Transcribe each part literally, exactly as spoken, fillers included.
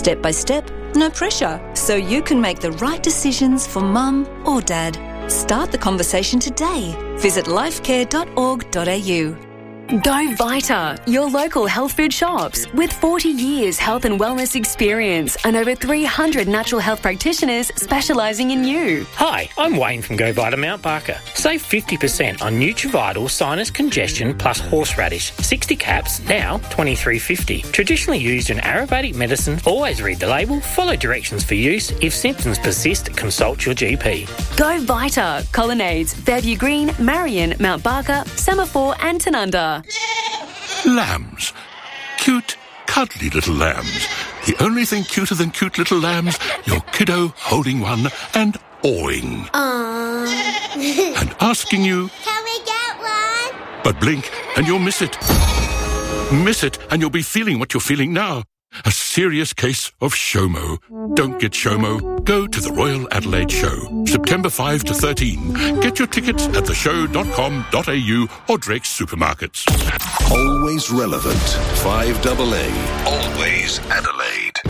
Step by step, no pressure, so you can make the right decisions for mum or dad. Start the conversation today. Visit lifecare dot org dot a u. Go Vita, your local health food shops. With forty years health and wellness experience and over three hundred natural health practitioners specialising in you. Hi, I'm Wayne from Go Vita Mount Barker. Save fifty percent on Nutrivital Sinus Congestion plus Horseradish. sixty caps, now twenty-three fifty. Traditionally used in Ayurvedic medicine, always read the label, follow directions for use. If symptoms persist, consult your G P. Go Vita, Colonnades, Fairview Green, Marion, Mount Barker, Semaphore and Tanunda. Lambs. Cute, cuddly little lambs. The only thing cuter than cute little lambs, your kiddo holding one and awing. Aww. And asking you, can we get one? But blink and you'll miss it. Miss it and you'll be feeling what you're feeling now. A serious case of SHOMO. Don't get SHOMO. Go to the Royal Adelaide Show, September fifth to thirteen. Get your tickets at the show dot com dot a u or Drake's supermarkets. Always relevant. five A A. Always Adelaide.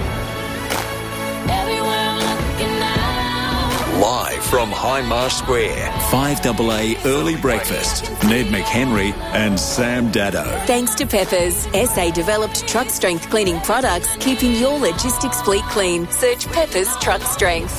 Live from Hindmarsh Square. five A A Early Breakfast. Ned McHenry and Sam Daddo. Thanks to Peppers, S A-developed truck strength cleaning products, keeping your logistics fleet clean. Search Peppers Truck Strength.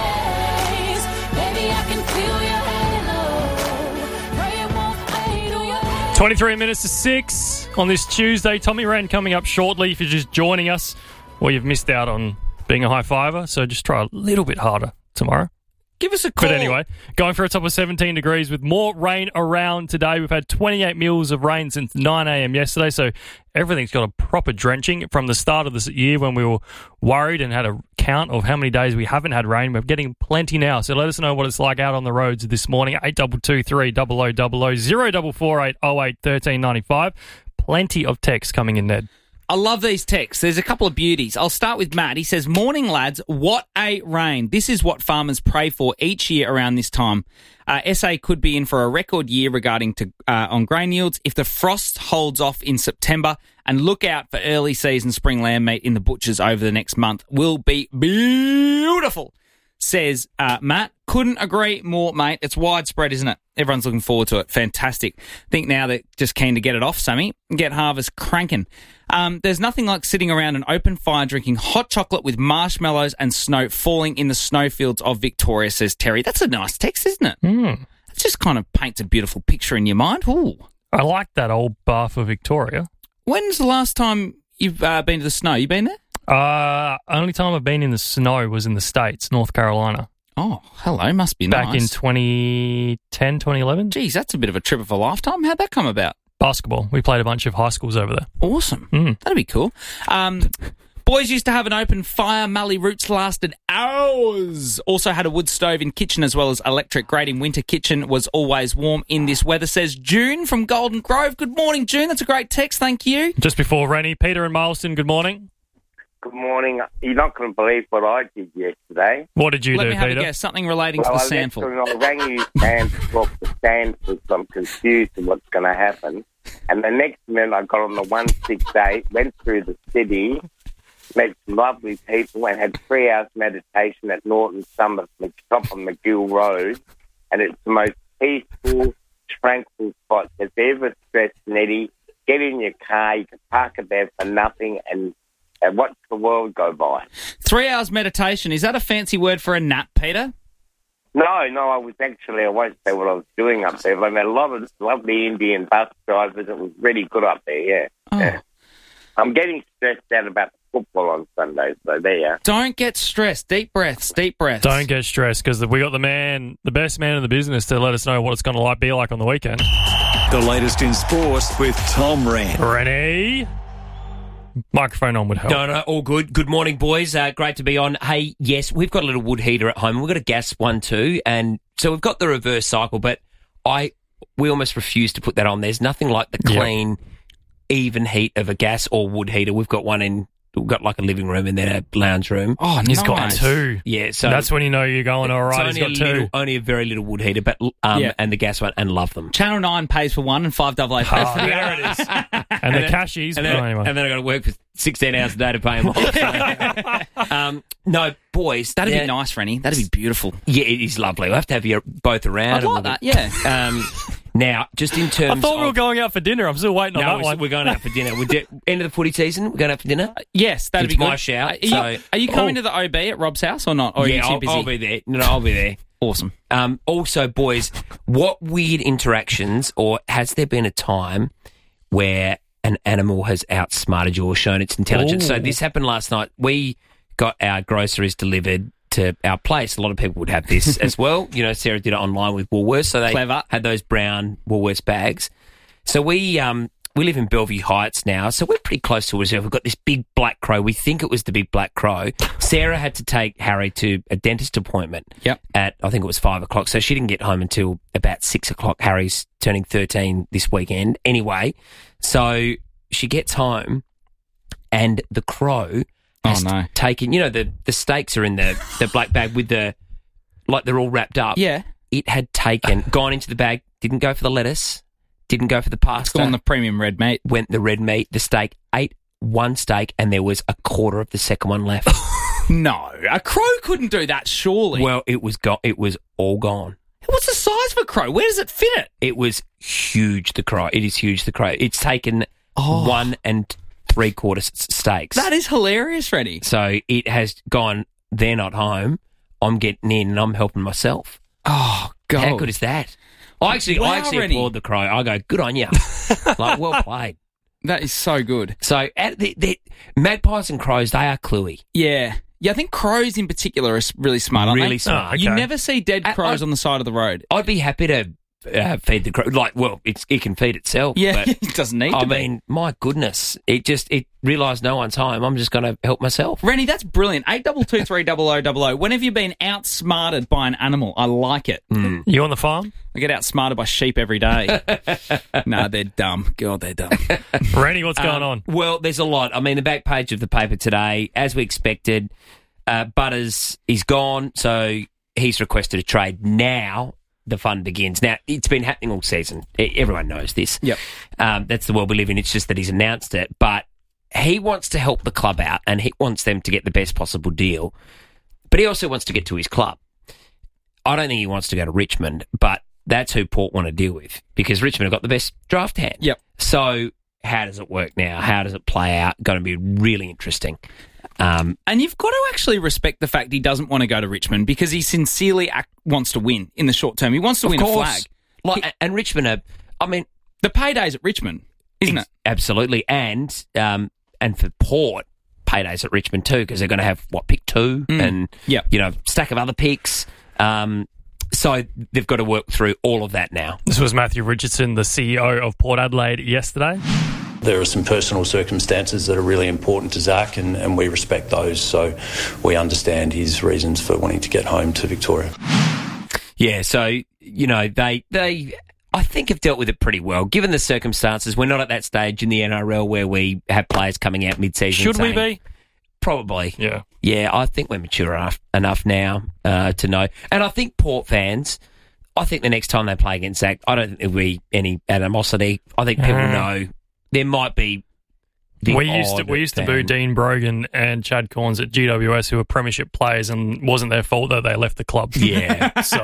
twenty-three minutes to six on this Tuesday. Tommy Wren coming up shortly if you're just joining us or you've missed out on being a high fiver. So just try a little bit harder tomorrow. Give us a call. But anyway, going for a top of seventeen degrees with more rain around today. We've had twenty-eight mils of rain since nine a.m. yesterday, so everything's got a proper drenching. From the start of this year when we were worried and had a count of how many days we haven't had rain, we're getting plenty now. So let us know what it's like out on the roads this morning. eight two two three double oh double oh, zero four four eight oh eight one three nine five. Plenty of texts coming in, Ned. I love these texts. There's a couple of beauties. I'll start with Matt. He says, morning, lads. What a rain. This is what farmers pray for each year around this time. Uh, S A could be in for a record year regarding to uh, on grain yields if the frost holds off in September, and look out for early season spring lamb meat in the butchers over the next month. Will be beautiful, says uh, Matt. Couldn't agree more, mate. It's widespread, isn't it? Everyone's looking forward to it. Fantastic. Think now they're just keen to get it off, Sammy, and get harvest cranking. Um, there's nothing like sitting around an open fire drinking hot chocolate with marshmallows and snow falling in the snowfields of Victoria, says Terry. That's a nice text, isn't it? Mm. It just kind of paints a beautiful picture in your mind. Ooh. I like that old bar for Victoria. When's the last time you've uh, been to the snow? You been there? Uh, only time I've been in the snow was in the States, North Carolina. Oh, hello. Must be Back nice. in twenty ten, twenty eleven. Geez, that's a bit of a trip of a lifetime. How'd that come about? Basketball. We played a bunch of high schools over there. Awesome. Mm. That'd be cool. Um, boys used to have an open fire. Mallee roots lasted hours. Also had a wood stove in kitchen as well as electric grate in winter. Kitchen was always warm in this weather, says June from Golden Grove. Good morning, June. That's a great text. Thank you. Just before Rennie, Peter and Mileston, good morning. Good morning. You're not going to believe what I did yesterday. What did you Let do, me have Peter? a guess. Something relating well, to the I sandful. I rang you, Sam, to talk to Stanford, so I'm confused of what's going to happen. And the next minute I got on the one sixty-eight, went through the city, met some lovely people, and had three hours meditation at Norton Summit, top on McGill Road. And it's the most peaceful, tranquil spot. If you're ever stressed, Nettie, get in your car, you can park it there for nothing, and and watch the world go by. Three hours meditation. Is that a fancy word for a nap, Peter? No, no, I was actually, I won't say what I was doing up there, but I met a lot of lovely Indian bus drivers. It was really good up there, yeah. Oh. yeah. I'm getting stressed out about the football on Sunday, so there you are. Don't get stressed. Deep breaths, deep breaths. Don't get stressed because we got the man, the best man in the business to let us know what it's going to like, be like on the weekend. The latest in sports with Tom Wren. Rennie. Microphone on would help. No, no, all good. Good morning, boys. Uh, great to be on. Hey, yes, we've got a little wood heater at home. We've got a gas one too, and so we've got the reverse cycle, but I we almost refuse to put that on. There's nothing like the clean, yep. even heat of a gas or wood heater. We've got one in, we've got like a living room and then a lounge room. Oh, and he's nice. got two. Yeah, so that's when you know you're going all right. He's got a two. Little, only a very little wood heater, but um, yeah. and the gas one, and love them. Channel nine pays for one and five double A pays oh, for the there it is. And, And the then- cashies. And then, oh, anyway. and then I got to work for sixteen hours a day to pay them off. So, um, no, boys. That'd yeah, be nice, Rennie. That'd be beautiful. Yeah, it is lovely. We'll have to have you both around. I'd and like we'll- that, yeah. Um, now, just in terms I thought of... we were going out for dinner. I'm still waiting on no, that we're, one. we're going out for dinner. We're de- end of the footy season. We're going out for dinner. Yes, that'd It's be good. my shout, Are you, so- are you coming Oh. to the O B at Rob's house or not? Or are yeah, you too I'll, busy? I'll be there. No, no, I'll be there. Awesome. Um, also, boys, what weird interactions, or has there been a time where an animal has outsmarted you or shown its intelligence? Ooh. So this happened last night. We got our groceries delivered to our place. A lot of people would have this as well. You know, Sarah did it online with Woolworths, so they Clever. had those brown Woolworths bags. So we um we live in Bellevue Heights now, so we're pretty close to reserve. We've got this big black crow. We think it was the big black crow. Sarah had to take Harry to a dentist appointment Yep. at, I think it was five o'clock, so she didn't get home until about six o'clock. Harry's turning thirteen this weekend. Anyway, so she gets home and the crow has Oh, no. taken, you know, the, the steaks are in the, the black bag with the, like they're all wrapped up. Yeah. It had taken, gone into the bag, didn't go for the lettuce, didn't go for the pasta. It's gone the premium red meat. Went the red meat, the steak, ate one steak, and there was a quarter of the second one left. No, a crow couldn't do that, surely. Well, it was go- It was all gone. What's the size of a crow? Where does it fit it? It was huge, the crow. It is huge, the crow. It's taken Oh. one and three quarter s- steaks. That is hilarious, Freddie. So it has gone, they're not home. I'm getting in and I'm helping myself. Oh, God. How good is that? I actually, Wow, I actually Rennie. applaud the crow. I go, good on you. Like, well played. That is so good. So at the, the magpies and crows, they are cluey. Yeah. Yeah, I think crows in particular are s- really smart, aren't Really they? smart. Oh, You okay. never see dead I- crows I- on the side of the road. I'd be happy to uh, feed the crow. Like, well, it's, it can feed itself. Yeah, but it doesn't need I to be. mean, my goodness, it just it realised no one's home. I'm just going to help myself. Rennie, that's brilliant. eight two two three double oh double oh. When have you been outsmarted by an animal? I like it. You on the farm? I get outsmarted by sheep every day. No, they're dumb. God, they're dumb. Rennie, what's going Um, on? Well, there's a lot. I mean, the back page of the paper today, as we expected, uh, Butters is gone, so he's requested a trade. Now the fun begins. Now, it's been happening all season. E- Everyone knows this. Yep. Um, that's the world we live in. It's just that he's announced it. But he wants to help the club out, and he wants them to get the best possible deal. But he also wants to get to his club. I don't think he wants to go to Richmond, but that's who Port want to deal with, because Richmond have got the best draft hand. Yep. So how does it work now? How does it play out? Going to be really interesting. Um, And you've got to actually respect the fact he doesn't want to go to Richmond because he sincerely act, wants to win in the short term. He wants to of win course, a flag. like, and Richmond are, I mean, The payday's at Richmond, isn't ex- it? absolutely, and um, and for Port, paydays at Richmond too, because they're going to have what pick two Mm. and Yep. you know stack of other picks. Um, so they've got to work through all of that now. This was Matthew Richardson, the C E O of Port Adelaide, yesterday. There are some personal circumstances that are really important to Zach, and, and we respect those, so we understand his reasons for wanting to get home to Victoria. Yeah, so, you know, they, they, I think, have dealt with it pretty well. Given the circumstances, we're not at that stage in the N R L where we have players coming out mid-season. Should we saying- be? Probably. Yeah. Yeah, I think we're mature enough, enough now uh, to know. And I think Port fans, I think the next time they play against Zach, I don't think there'll be any animosity. I think people Uh. know there might be the We used to odd we used to fan. boo Dean Brogan and Chad Corns at G W S, who were premiership players, and wasn't their fault that they left the club. Yeah. So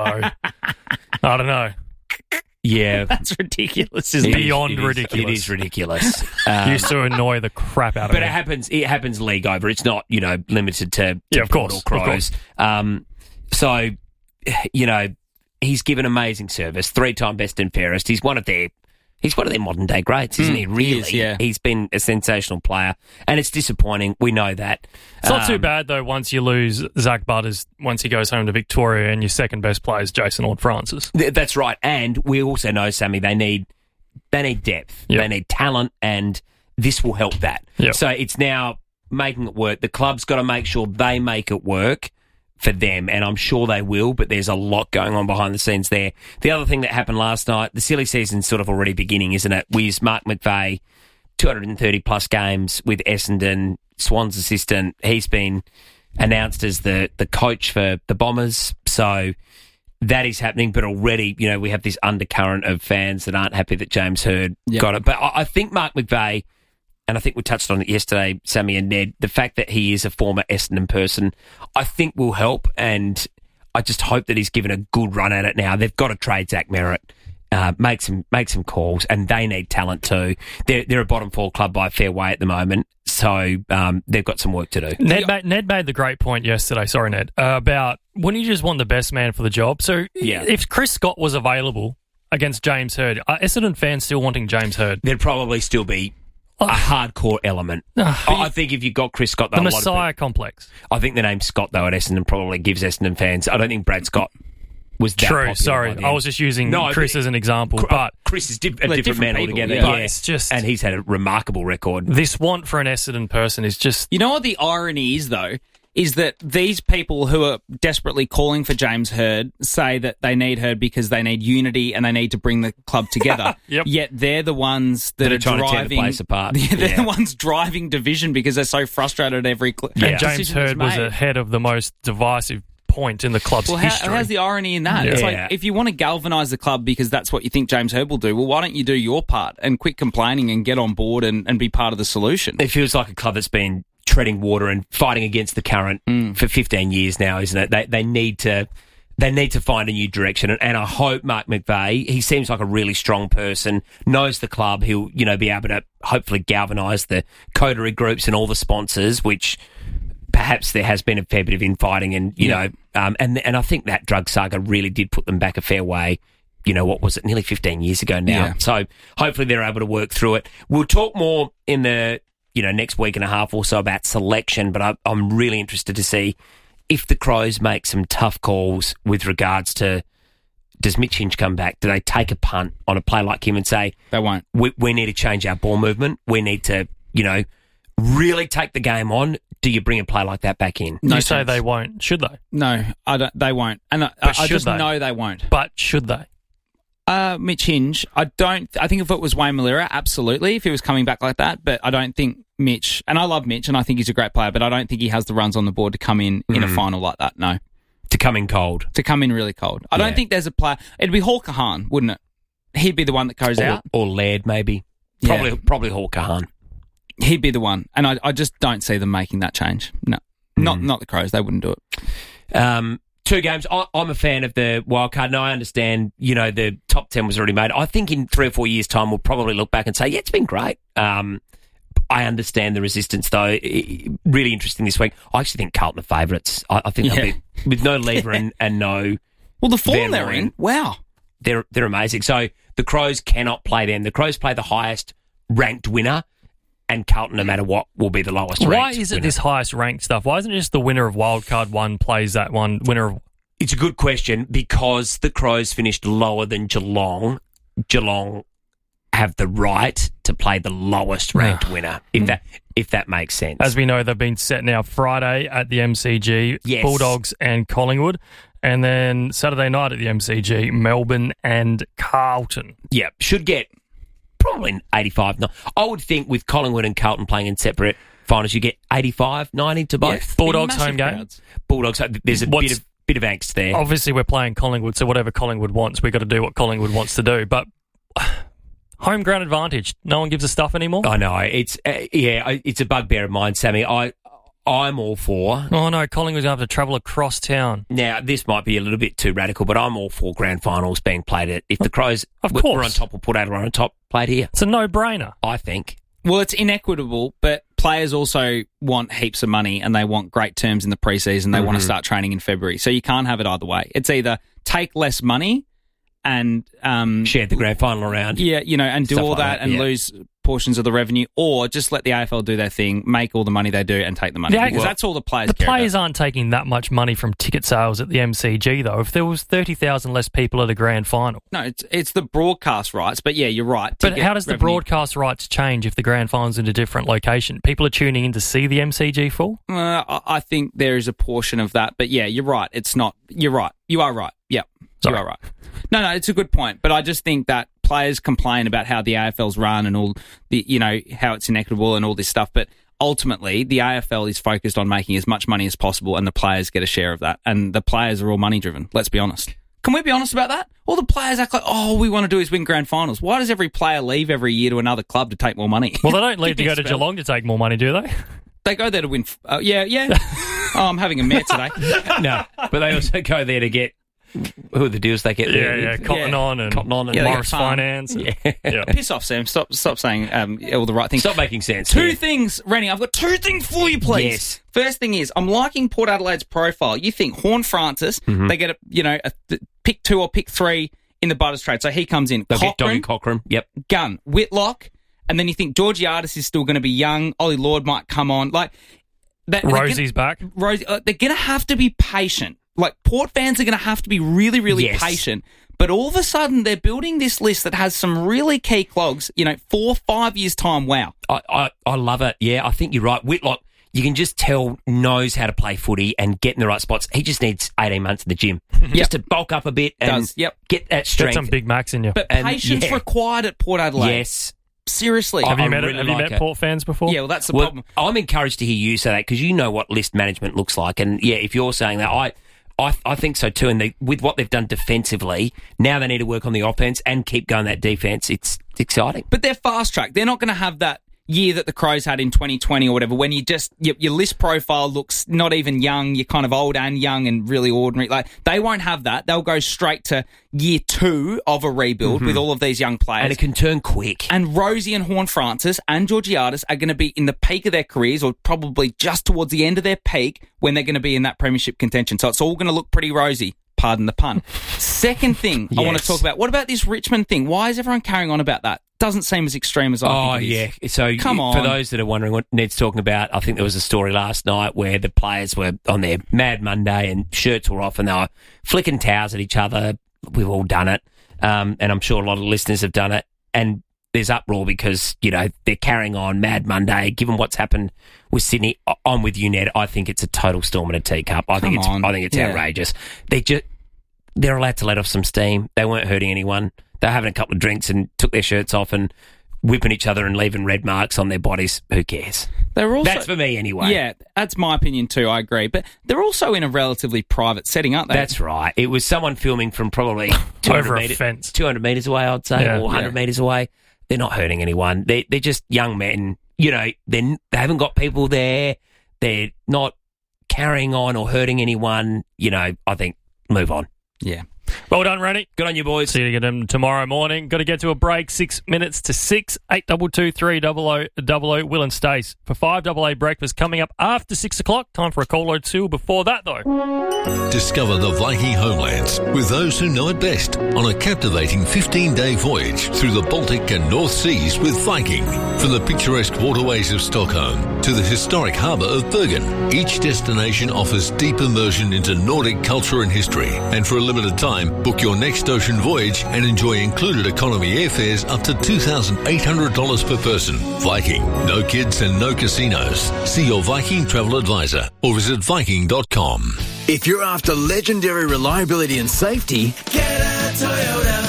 I don't know. Yeah. That's ridiculous, It isn't is- it? Beyond it is- ridiculous. It is ridiculous. Um, Used to annoy the crap out of But me. it happens. It happens league over. It's not, you know, limited to, to Yeah, of Port course, or of Crows. Um, so, you know, he's given amazing service. Three-time best and fairest. He's one of their. He's one of their modern day greats, isn't Mm, he? Really, he is, yeah. He's been a sensational player, and it's disappointing. We know that. It's not too Um, bad, though, once you lose Zach Butters, once he goes home to Victoria, and your second best player is Jason Ord-Francis. Th- That's right, and we also know, Sammy, they need they need depth, Yep. they need talent, and this will help that. Yep. So it's now making it work. The club's got to make sure they make it work for them, and I'm sure they will, but there's a lot going on behind the scenes there. The other thing that happened last night, the silly season's sort of already beginning, isn't it? With Mark McVeigh, two hundred thirty plus games with Essendon, Swans assistant. He's been announced as the, the coach for the Bombers, so that is happening, but already, you know, we have this undercurrent of fans that aren't happy that James Hird Yep. got it. But I, I think Mark McVeigh, and I think we touched on it yesterday, Sammy and Ned, the fact that he is a former Essendon person, I think will help, and I just hope that he's given a good run at it now. They've got to trade Zach Merritt, uh, make some make some calls, and they need talent too. They're, they're a bottom four club by a fair way at the moment, so um, they've got some work to do. Ned made, Ned made the great point yesterday, sorry, Ned, uh, about wouldn't you just want the best man for the job? So Yeah. if Chris Scott was available against James Hird, are Essendon fans still wanting James Hird? There'd probably still be a hardcore element. Oh, I I think if you got Chris Scott, though, the a lot of Messiah people- complex. I think the name Scott, though, at Essendon probably gives Essendon fans. I don't think Brad Scott was that True, popular sorry. by then. I was just using No, Chris but- as an example, Cr- but Chris is di- a Well, they're different, man different people, altogether. yeah. But it's just- and he's had a remarkable record. this want for an Essendon person is just... You know what the irony is, though, is that these people who are desperately calling for James Hird say that they need Hird because they need unity and they need to bring the club together. Yep. Yet they're the ones that, That are are trying to tear the driving place apart. Yeah, they're Yeah. the ones driving division because they're so frustrated at every cl- And James decision that's Hird was made. ahead of the most divisive point in the club's Well, how, history. how's the irony in that? Yeah. It's Yeah. like, if you want to galvanise the club because that's what you think James Hird will do, well, why don't you do your part and quit complaining and get on board and, and be part of the solution? It feels like a club that's been treading water and fighting against the current Mm. for fifteen years now, isn't it? They they need to they need to find a new direction, and, and I hope Mark McVeigh, he seems like a really strong person, knows the club. He'll you know be able to hopefully galvanise the coterie groups and all the sponsors, which perhaps there has been a fair bit of infighting, and you Yeah. know, um, and and I think that drug saga really did put them back a fair way. You know, what was it, nearly fifteen years ago now? Yeah. So hopefully they're able to work through it. We'll talk more in the you know next week and a half or so about selection, but I, I'm really interested to see if the Crows make some tough calls with regards to, does Mitch Hinch come back? Do they take a punt on a play like him and say, They won't. we, we need to change our ball movement. We need to, you know, really take the game on. Do you bring a play like that back in? No you say chance. they won't. Should they? No, I don't, they won't. And I, But I should just they? know they won't. But should they? Uh, Mitch Hinge, I don't. I think if it was Wayne Malera, absolutely, if he was coming back like that. But I don't think Mitch, and I love Mitch, and I think he's a great player, but I don't think he has the runs on the board to come in in a Mm. final like that. No, To come in cold. to come in really cold. I Yeah. don't think there's a player. It'd be Hawker Hahn, wouldn't it? He'd be the one that goes Or, out. or Laird, maybe. Yeah. Probably probably Hawker Hahn. He'd be the one, and I, I just don't see them making that change. No, not Mm. not the Crows. They wouldn't do it. Um, two games. I, I'm a fan of the wild card, and I understand, you know, the top ten was already made. I think in three or four years' time, we'll probably look back and say, yeah, it's been great. Um, I understand the resistance, though. I- I- really interesting this week. I actually think Carlton are favourites. I, I think they'll Yeah. be, with no lever and, and no... Well, the form Van they're Ryn. in, wow. They're, they're amazing. So the Crows cannot play them. The Crows play the highest ranked winner, and Carlton, no matter what, will be the lowest ranked Why is it winner. this highest ranked stuff? Why isn't it just the winner of wildcard one plays that one? Winner of It's a good question because the Crows finished lower than Geelong. Geelong have the right to play the lowest ranked winner, if that if that makes sense. As we know, they've been set now Friday at the M C G, Yes. Bulldogs and Collingwood. And then Saturday night at the M C G, Melbourne and Carlton. Yeah, should get probably an eighty-five. No, I would think with Collingwood and Carlton playing in separate finals, you get eighty-five, ninety to both. Yeah. Bulldogs Massive home game. crowds. Bulldogs, there's a What's- bit of bit of angst there. Obviously, we're playing Collingwood, so whatever Collingwood wants, we've got to do what Collingwood wants to do. But home ground advantage, no one gives a stuff anymore. I know it's uh, yeah, I- it's a bugbear of mine, Sammy. I I'm all for. Oh no, Collingwood's going to have to travel across town. Now, this might be a little bit too radical, but I'm all for grand finals being played at. If the Crows Of were- were course. on top or put out on top, played here. It's a no-brainer. I think. Well, it's inequitable, but players also want heaps of money and they want great terms in the preseason. They want to start training in February. So you can't have it either way. It's either take less money and um, Shared the grand final around. yeah, you know, and do Stuff all like that, that, and yeah. lose portions of the revenue, or just let the A F L do their thing, make all the money they do, and take the money Yeah, because well, that's all the players. The care players about. aren't taking that much money from ticket sales at the M C G, though. If there was thirty thousand less people at a grand final. No, it's it's the broadcast rights, but yeah, you're right. But Ticket how does the revenue- broadcast rights change if the grand final's in a different location? People are tuning in to see the M C G full? Uh, I I think there is a portion of that, but yeah, you're right. It's not. You're right. You are right. Yep, Sorry. you are right. No, no, it's a good point. But I just think that players complain about how the A F L's run and all the, you know, how it's inequitable and all this stuff. But ultimately, the A F L is focused on making as much money as possible, and the players get a share of that. And the players are all money driven. Let's be honest. Can we be honest about that? All the players act like, oh, all we want to do is win grand finals. Why does every player leave every year to another club to take more money? Well, they don't leave to go to Geelong to take more money, do they? They go there to win. Uh, yeah, yeah. Oh, I'm having a mare today. No, but they also go there to get... Who are the deals they get yeah, there? Yeah, Cotton yeah. On and, Cotton On and yeah, Morris Finance. And, yeah. yeah. Piss off, Sam. Stop stop saying um, all the right things. Stop making sense. Two yeah. things, Rennie. I've got two things for you, please. Yes. First thing is, I'm liking Port Adelaide's profile. You think Horn Francis, Mm-hmm. they get a, you know, a, th- pick two or pick three in the Butters trade. So he comes in. They'll get Cochrane, Doggy Cochrane. Yep. Gunn, Whitlock, and then you think Georgiades is still going to be young. Ollie Lord might come on. Like that, Rosie's gonna, back. Rosie, uh, they're going to have to be patient. Like, Port fans are going to have to be really, really Yes. patient. But all of a sudden, they're building this list that has some really key clogs, you know, four, five years' time. Wow. I, I, I love it. Yeah, I think you're right. Whitlock, you can just tell, knows how to play footy and get in the right spots. He just needs eighteen months in the gym just to bulk up a bit and Does, yep. get that strength. Get some Big Macs in you. But And, patience yeah. required at Port Adelaide. Yes. Seriously. have you I met, really have you like met it. Port fans before? Yeah, well, that's the Well, problem. I'm encouraged to hear you say that because you know what list management looks like. And, yeah, if you're saying that, I... I, I think so too, and they, with what they've done defensively, now they need to work on the offense and keep going that defense. It's, it's exciting. But they're fast track. They're not going to have that year that the Crows had in twenty twenty or whatever, when you just your, your list profile looks not even young, you're kind of old and young and really ordinary. Like, they won't have that. They'll go straight to year two of a rebuild Mm-hmm. with all of these young players. And it can turn quick. And Rosie and Horn Francis and Georgiades are going to be in the peak of their careers, or probably just towards the end of their peak, when they're going to be in that premiership contention. So it's all going to look pretty rosy. Pardon the pun. Second thing I want to Yes. talk about. What about this Richmond thing? Why is everyone carrying on about that? Doesn't seem as extreme as I Oh, think it is. yeah. So Come you- on. for those that are wondering what Ned's talking about, I think there was a story last night where the players were on their Mad Monday and shirts were off and they were flicking towels at each other. We've all done it. Um, and I'm sure a lot of listeners have done it. And there's uproar because, you know, they're carrying on Mad Monday. Given what's happened with Sydney, I- I'm with you, Ned. I think it's a total storm in a teacup. I think Come it's on. I think it's Yeah. outrageous. They just they're allowed to let off some steam. They weren't hurting anyone. They were having a couple of drinks and took their shirts off and whipping each other and leaving red marks on their bodies. Who cares? They're also, That's for me anyway. Yeah, that's my opinion too. I agree. But they're also in a relatively private setting, aren't they? That's right. It was someone filming from probably two Over hundred, a meter, fence. two hundred metres away, I'd say, Yeah. or one hundred Yeah. metres away. They're not hurting anyone. They, they're just young men. You know, they're, they haven't got people there. They're not carrying on or hurting anyone. You know, I think move on. Yeah. Well done, Rennie. Good on you, boys. See you again tomorrow morning. Got to get to a break. Six minutes to six. Eight double two three double o double o. Will and Stace for five double A breakfast coming up after six o'clock. Time for a call or two. Before that, though, Discover the Viking homelands with those who know it best on a captivating fifteen-day voyage through the Baltic and North Seas with Viking. From the picturesque waterways of Stockholm to the historic harbour of Bergen, each destination offers deep immersion into Nordic culture and history. And for a limited time, book your next ocean voyage and enjoy included economy airfares up to two thousand eight hundred dollars per person. Viking, no kids and no casinos. See your Viking travel advisor or visit Viking dot com. If you're after legendary reliability and safety, get a Toyota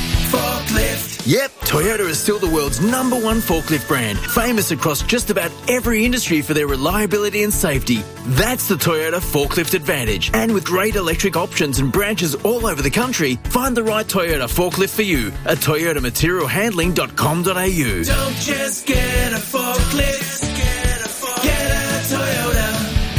forklift. Yep, Toyota is still the world's number one forklift brand, famous across just about every industry for their reliability and safety. That's the Toyota Forklift Advantage. And with great electric options and branches all over the country, find the right Toyota forklift for you at toyota material handling dot com dot a u. Don't just get a forklift, get a, forklift. Get a Toyota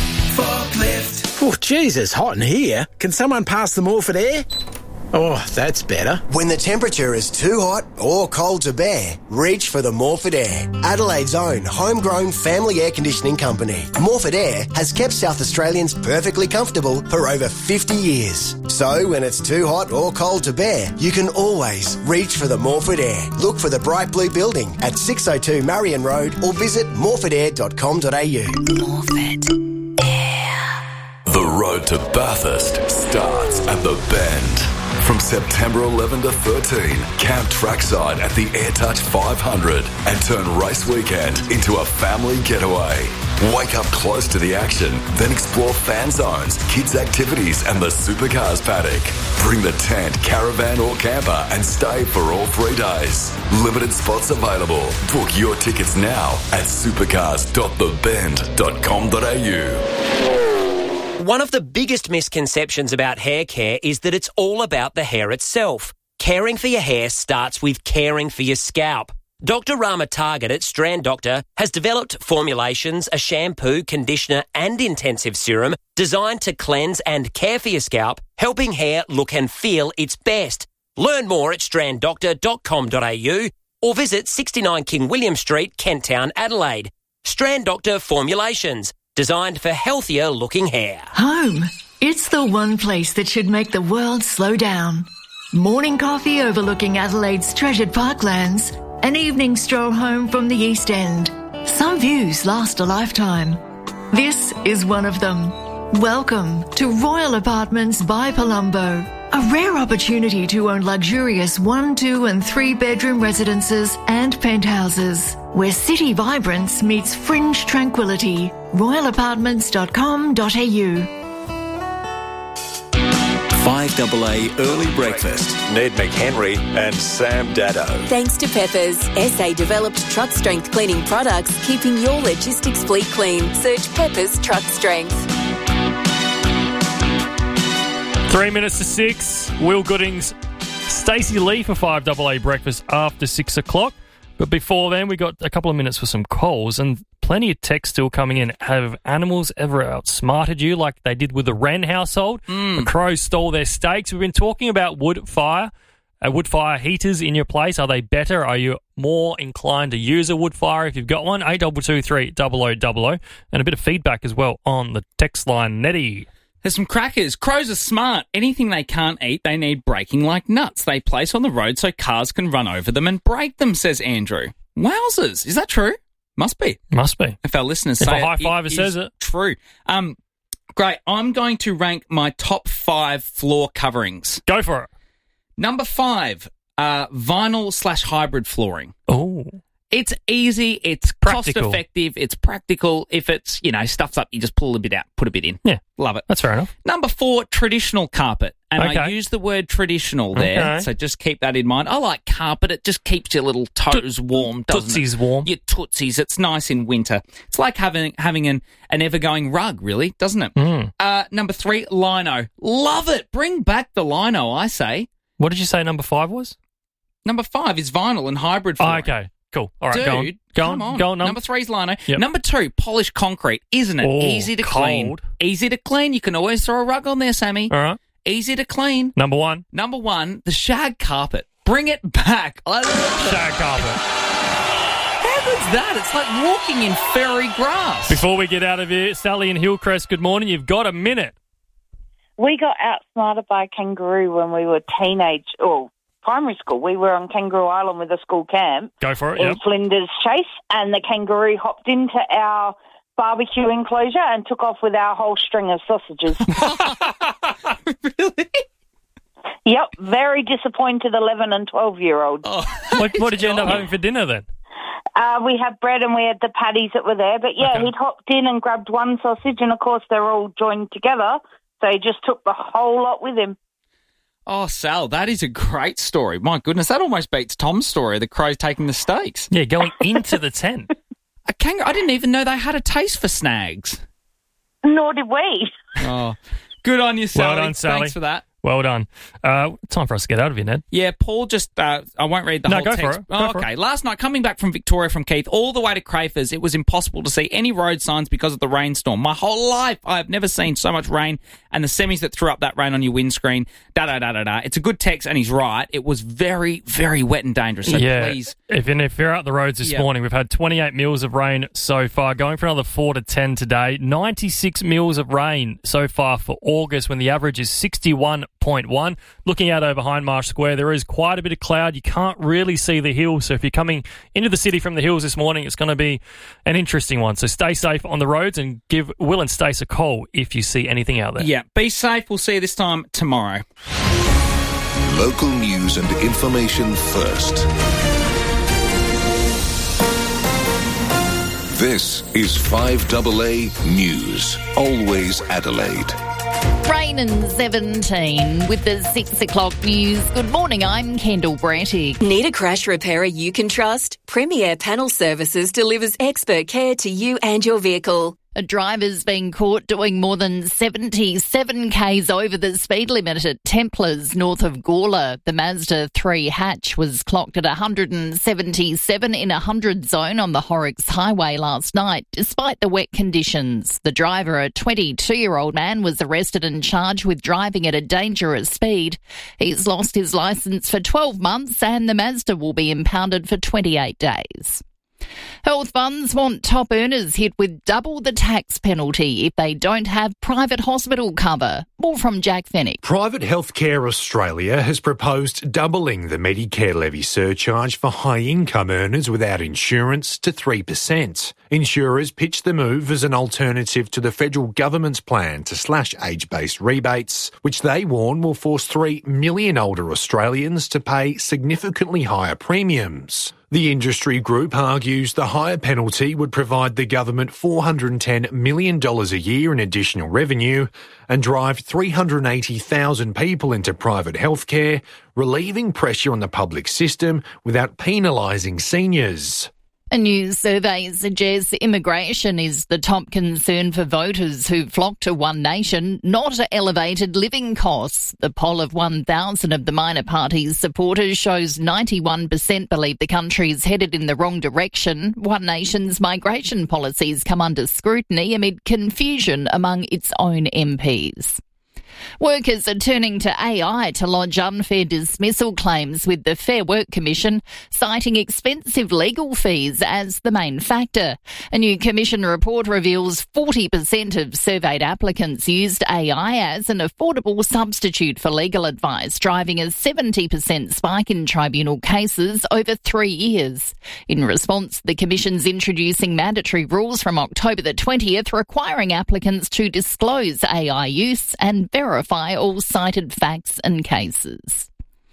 forklift. Oh, geez, it's hot in here. Can someone pass the Morford air? Oh, that's better. When the temperature is too hot or cold to bear, reach for the Morford Air, Adelaide's own homegrown family air conditioning company. Morford Air has kept South Australians perfectly comfortable for over fifty years. So when it's too hot or cold to bear, you can always reach for the Morford Air. Look for the bright blue building at six oh two Marion Road or visit morford air dot com dot a u. Morford Air. The road to Bathurst starts at the Bend. From September eleventh to thirteenth, camp trackside at the AirTouch five hundred and turn race weekend into a family getaway. Wake up close to the action, then explore fan zones, kids' activities and the supercars paddock. Bring the tent, caravan or camper and stay for all three days. Limited spots available. Book your tickets now at supercars dot the bend dot com dot a u. one of the biggest misconceptions about hair care is that it's all about the hair itself. Caring for your hair starts with caring for your scalp. Doctor Rama Target at Strand Doctor has developed formulations, a shampoo, conditioner and intensive serum designed to cleanse and care for your scalp, helping hair look and feel its best. Learn more at strand doctor dot com dot a u or visit sixty-nine King William Street, Kent Town, Adelaide. Strand Doctor Formulations, designed for healthier looking hair. Home. It's the one place that should make the world slow down. Morning coffee overlooking Adelaide's treasured parklands. An evening stroll home from the East End. Some views last a lifetime. This is one of them. Welcome to Royal Apartments by Palumbo. A rare opportunity to own luxurious one, two and three bedroom residences and penthouses, where city vibrance meets fringe tranquility. royal apartments dot com dot a u. five A A Early Breakfast. Ned McHenry and Sam Dado. Thanks to Peppers, S A developed truck strength cleaning products, keeping your logistics fleet clean. Search Peppers Truck Strength. Three minutes to six. Will Goodings, Stacey Lee for five A A Breakfast after six o'clock. But before then, we got a couple of minutes for some calls and plenty of text still coming in. Have animals ever outsmarted you like they did with the Wren household? Mm. The crows stole their steaks. We've been talking about wood fire. Uh, wood fire heaters in your place, are they better? Are you more inclined to use a wood fire if you've got one? eight two two three double oh double oh. And a bit of feedback as well on the text line. Nettie. There's some crackers. Crows are smart. Anything they can't eat, they need breaking like nuts. They place on the road so cars can run over them and break them, says Andrew. Wowzers. Is that true? Must be. Must be. If our listeners If say a high it, fiver it says is it. True. Um, great. I'm going to rank my top five floor coverings. Go for it. Number five, uh, vinyl slash hybrid flooring. Oh. It's easy, it's Practical. cost effective, it's practical. If it's, you know, stuff's up, you just pull a bit out, put a bit in. Yeah. Love it. That's fair enough. Number four, traditional carpet. And I Okay. use the word traditional there, Okay. so just keep that in mind. I like carpet. It just keeps your little toes warm, doesn't Tootsies it? warm. Your tootsies. It's nice in winter. It's like having having an, an ever-going rug, really, doesn't it? Mm. Uh, number three, lino. Love it. Bring back the lino, I say. What did you say number five was? Number five is vinyl and hybrid Oh, flooring. okay. Cool. All right, Dude, go on. Go come on. on. Go on. Number three's lino. Yep. Number two, polished concrete. Isn't it? Oh, Easy to clean. cold. Easy to clean. You can always throw a rug on there, Sammy. All right. Easy to clean. Number one. Number one, the shag carpet. Bring it back. I love it. Shag carpet. How good's that? It's like walking in fairy grass. Before we get out of here, Sally and Hillcrest, good morning. You've got a minute. We got outsmarted by a kangaroo when we were teenage, or primary school. We were on Kangaroo Island with a school camp. Go for it, in yep. Flinders Chase, and the kangaroo hopped into our barbecue enclosure and took off with our whole string of sausages. Really? Yep, very disappointed eleven and twelve-year-olds. Oh. What, what did you end up having for dinner then? Uh, we had bread and we had the patties that were there. But, yeah, Okay. he'd hopped in and grabbed one sausage, and, of course, they're all joined together. So he just took the whole lot with him. Oh, Sal, that is a great story. My goodness, that almost beats Tom's story, the crows taking the steaks. Yeah, going into the tent. A kangaroo, I didn't even know they had a taste for snags. Nor did we. Oh, good on you, Sally. Well done, Sally. Thanks for that. Well done. Uh, time for us to get out of here, Ned. Yeah, Paul just, uh, I won't read the No, whole go for text. it. Go Oh, for okay. it. Last night, coming back from Victoria from Keith, all the way to Crafers, it was impossible to see any road signs because of the rainstorm. My whole life, I have never seen so much rain, and the semis that threw up that rain on your windscreen, da-da-da-da-da. It's a good text, and he's right. It was very, very wet and dangerous, so yeah. please. If, and if you're out the roads this Yeah. morning, we've had twenty-eight mils of rain so far, going for another four to ten today. ninety-six mils of rain so far for August, when the average is sixty-one point one. Looking out over Hindmarsh Square, there is quite a bit of cloud. You can't really see the hills, so if you're coming into the city from the hills this morning, it's going to be an interesting one. So stay safe on the roads and give Will and Stace a call if you see anything out there. Yeah, be safe. We'll see you this time tomorrow. Local news and information first. This is five A A News. Always Adelaide. Rain and seventeen with the six o'clock news. Good morning, I'm Kendall Brattig. Need a crash repairer you can trust? Premier Panel Services delivers expert care to you and your vehicle. A driver's been caught doing more than seventy-seven kays over the speed limit at Templars, north of Gawler. The Mazda three hatch was clocked at one hundred seventy-seven in a one hundred zone on the Horrocks Highway last night, despite the wet conditions. The driver, a twenty-two-year-old man, was arrested and charged with driving at a dangerous speed. He's lost his licence for twelve months and the Mazda will be impounded for twenty-eight days. Health funds want top earners hit with double the tax penalty if they don't have private hospital cover. More from Jack Fennick. Private Healthcare Australia has proposed doubling the Medicare levy surcharge for high-income earners without insurance to three percent. Insurers pitch the move as an alternative to the federal government's plan to slash age-based rebates, which they warn will force three million older Australians to pay significantly higher premiums. The industry group argues the higher penalty would provide the government four hundred ten million dollars a year in additional revenue and drive three hundred eighty thousand people into private healthcare, relieving pressure on the public system without penalising seniors. A new survey suggests immigration is the top concern for voters who flock to One Nation, not elevated living costs. The poll of one thousand of the minor party's supporters shows ninety-one percent believe the country is headed in the wrong direction. One Nation's migration policies come under scrutiny amid confusion among its own M Ps. Workers are turning to A I to lodge unfair dismissal claims with the Fair Work Commission, citing expensive legal fees as the main factor. A new Commission report reveals forty percent of surveyed applicants used A I as an affordable substitute for legal advice, driving a seventy percent spike in tribunal cases over three years. In response, the Commission's introducing mandatory rules from October the twentieth requiring applicants to disclose A I use and verify verify all cited facts and cases.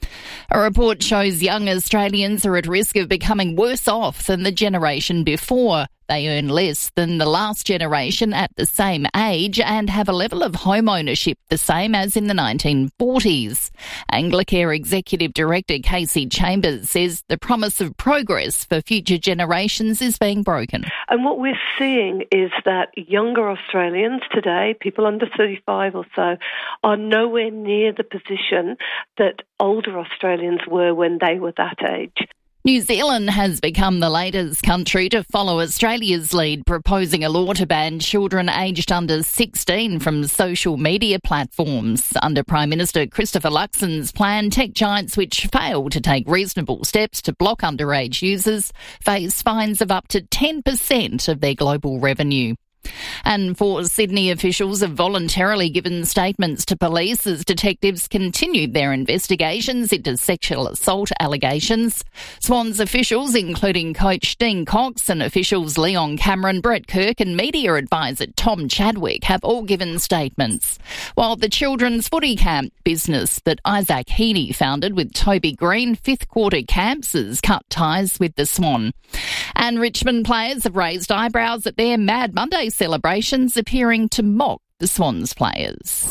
A report shows young Australians are at risk of becoming worse off than the generation before. They earn less than the last generation at the same age and have a level of home ownership the same as in the nineteen forties. Anglicare Executive Director Casey Chambers says the promise of progress for future generations is being broken. And what we're seeing is that younger Australians today, people under thirty-five or so, are nowhere near the position that older Australians were when they were that age. New Zealand has become the latest country to follow Australia's lead, proposing a law to ban children aged under sixteen from social media platforms. Under Prime Minister Christopher Luxon's plan, tech giants which fail to take reasonable steps to block underage users face fines of up to ten percent of their global revenue. And four Sydney officials have voluntarily given statements to police as detectives continued their investigations into sexual assault allegations. Swans officials, including coach Dean Cox and officials Leon Cameron, Brett Kirk and media advisor Tom Chadwick have all given statements. While the children's footy camp business that Isaac Heaney founded with Toby Green, Fifth Quarter Camps, has cut ties with the Swan. And Richmond players have raised eyebrows at their Mad Monday celebrations, appearing to mock the Swans players.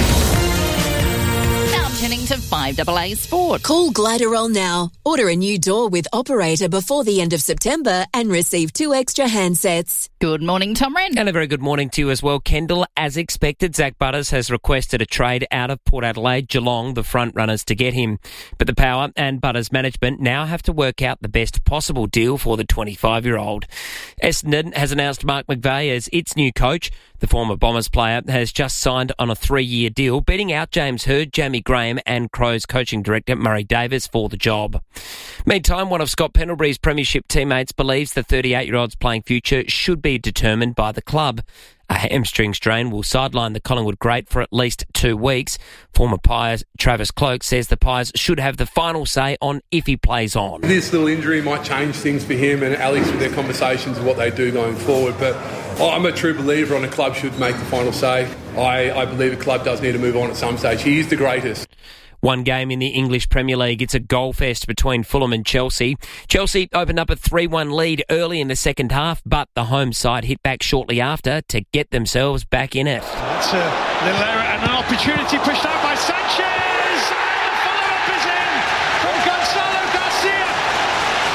Now turning to five A A Sport. Call Gliderol now. Order a new door with Operator before the end of September and receive two extra handsets. Good morning, Tom Wren. And a very good morning to you as well, Kendall. As expected, Zach Butters has requested a trade out of Port Adelaide. Geelong, the front runners to get him. But the Power and Butters management now have to work out the best possible deal for the twenty-five-year-old. Essendon has announced Mark McVeigh as its new coach. The former Bombers player has just signed on a three-year deal, beating out James Hird, Jamie Graham and Crows coaching director Murray Davis for the job. Meantime, one of Scott Pendlebury's premiership teammates believes the thirty-eight-year-old's playing future should be determined by the club. A hamstring strain will sideline the Collingwood great for at least two weeks. Former Pies Travis Cloak says the Pies should have the final say on if he plays on. This little injury might change things for him and Alex with their conversations of what they do going forward, but I'm a true believer on a club should make the final say. I, I believe the club does need to move on at some stage. He is the greatest. One game in the English Premier League. It's a goal fest between Fulham and Chelsea. Chelsea opened up a three one lead early in the second half, but the home side hit back shortly after to get themselves back in it. That's a little error and an opportunity pushed out by Sanchez. And the follow-up is in from Gonzalo Garcia.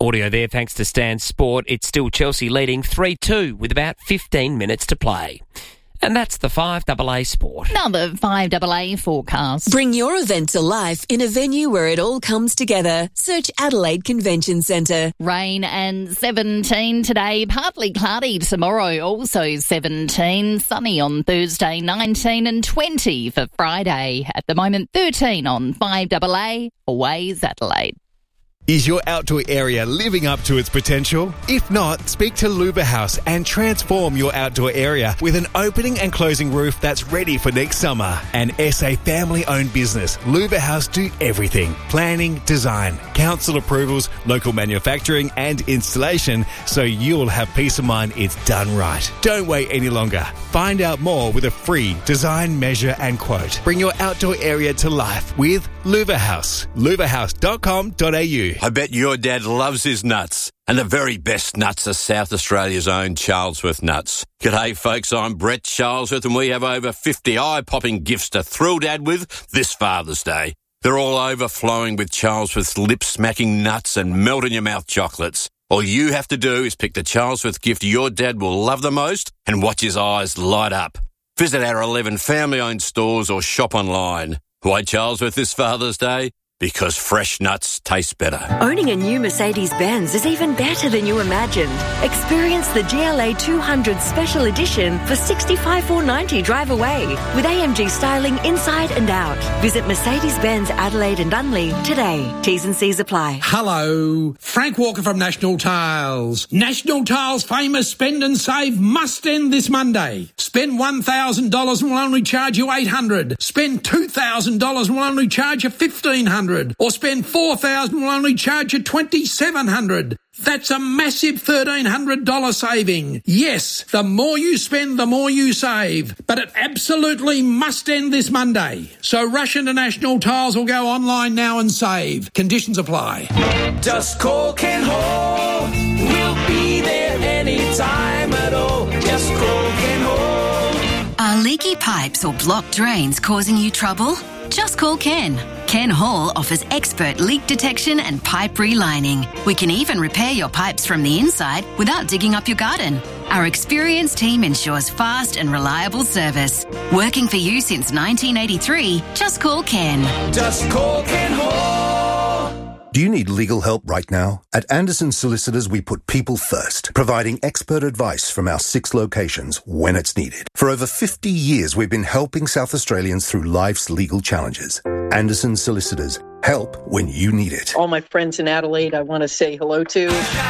audio there thanks to Stan Sport. It's still Chelsea leading three two with about fifteen minutes to play. And that's the five double A Sport. Another five double A forecast. Bring your event to life in a venue where it all comes together. Search Adelaide Convention Centre. Rain and seventeen today, partly cloudy tomorrow, also seventeen. Sunny on Thursday, nineteen, and twenty for Friday. At the moment, thirteen on five double A. Always Adelaide. Is your outdoor area living up to its potential? If not, speak to Luba House and transform your outdoor area with an opening and closing roof that's ready for next summer. An S A family-owned business, Luba House do everything. Planning, design, council approvals, local manufacturing and installation, so you'll have peace of mind it's done right. Don't wait any longer. Find out more with a free design, measure and quote. Bring your outdoor area to life with Luba House. luba house dot com dot a u. I bet your dad loves his nuts. And the very best nuts are South Australia's own Charlesworth nuts. G'day folks, I'm Brett Charlesworth and we have over fifty eye-popping gifts to thrill Dad with this Father's Day. They're all overflowing with Charlesworth's lip-smacking nuts and melt-in-your-mouth chocolates. All you have to do is pick the Charlesworth gift your dad will love the most and watch his eyes light up. Visit our eleven family-owned stores or shop online. Why Charlesworth this Father's Day? Because fresh nuts taste better. Owning a new Mercedes-Benz is even better than you imagined. Experience the G L A two hundred Special Edition for sixty-five thousand four hundred ninety dollars drive away with A M G styling inside and out. Visit Mercedes-Benz Adelaide and Unley today. T's and C's apply. Hello, Frank Walker from National Tiles. National Tiles' famous spend and save must end this Monday. Spend one thousand dollars and we'll only charge you eight hundred dollars. Spend two thousand dollars and we'll only charge you fifteen hundred dollars. Or spend four thousand dollars will only charge you twenty-seven hundred dollars. That's a massive thirteen hundred dollars saving. Yes, the more you spend, the more you save. But it absolutely must end this Monday. So rush into National Tiles or go online now and save. Conditions apply. Just call Ken Hall. We'll be there anytime at all. Just call Ken Hall. Are leaky pipes or blocked drains causing you trouble? Just call Ken. Ken Hall offers expert leak detection and pipe relining. We can even repair your pipes from the inside without digging up your garden. Our experienced team ensures fast and reliable service. Working for you since nineteen eighty-three, just call Ken. Just call Ken Hall. Do you need legal help right now? At Anderson Solicitors, we put people first, providing expert advice from our six locations when it's needed. For over fifty years, we've been helping South Australians through life's legal challenges. Anderson Solicitors, help when you need it. All my friends in Adelaide, I want to say hello to.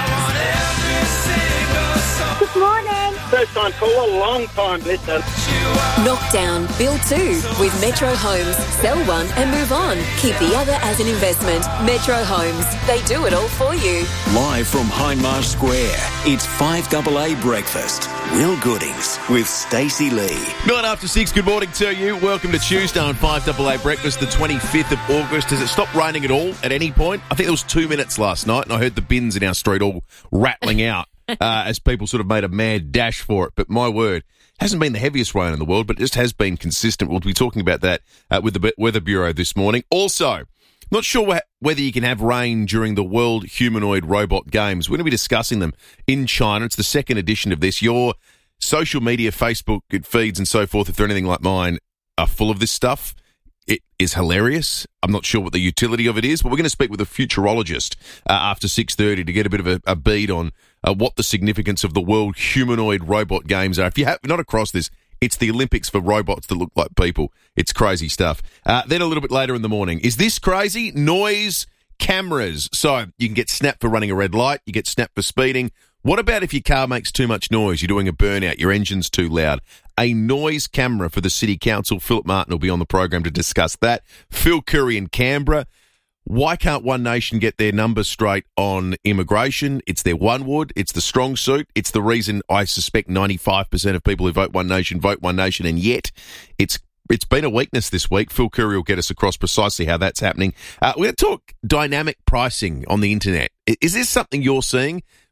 Good morning. First time caller, long time listener. Knock down, build two with Metro Homes. Sell one and move on. Keep the other as an investment. Metro Homes. They do it all for you. Live from Hindmarsh Square, it's five double A Breakfast. Will Goodings with Stacey Lee. Nine after six, good morning to you. Welcome to Tuesday on five double A Breakfast, the twenty-fifth of August. Has it stopped raining at all at any point? I think there was two minutes last night and I heard the bins in our street all rattling out. Uh, as people sort of made a mad dash for it. But my word, hasn't been the heaviest rain in the world, but it just has been consistent. We'll be talking about that uh, with the Weather Bureau this morning. Also, not sure wh- whether you can have rain during the World Humanoid Robot Games. We're going to be discussing them in China. It's the second edition of this. Your social media, Facebook feeds and so forth, if they're anything like mine, are full of this stuff. It is hilarious. I'm not sure what the utility of it is, but we're going to speak with a futurologist uh, after six thirty to get a bit of a, a bead on uh, what the significance of the World Humanoid Robot Games are. If you're not across this, it's the Olympics for robots that look like people. It's crazy stuff. Uh, then a little bit later in the morning, is this crazy? Noise cameras. So you can get snapped for running a red light. You get snapped for speeding. What about if your car makes too much noise? You're doing a burnout. Your engine's too loud. A noise camera for the City Council. Philip Martin will be on the program to discuss that. Phil Curry in Canberra. Why can't One Nation get their numbers straight on immigration? It's their one wood. It's the strong suit. It's the reason I suspect ninety-five percent of people who vote One Nation vote One Nation, and yet it's it's been a weakness this week. Phil Curry will get us across precisely how that's happening. Uh, we're going to talk dynamic pricing on the internet. Is this something you're seeing?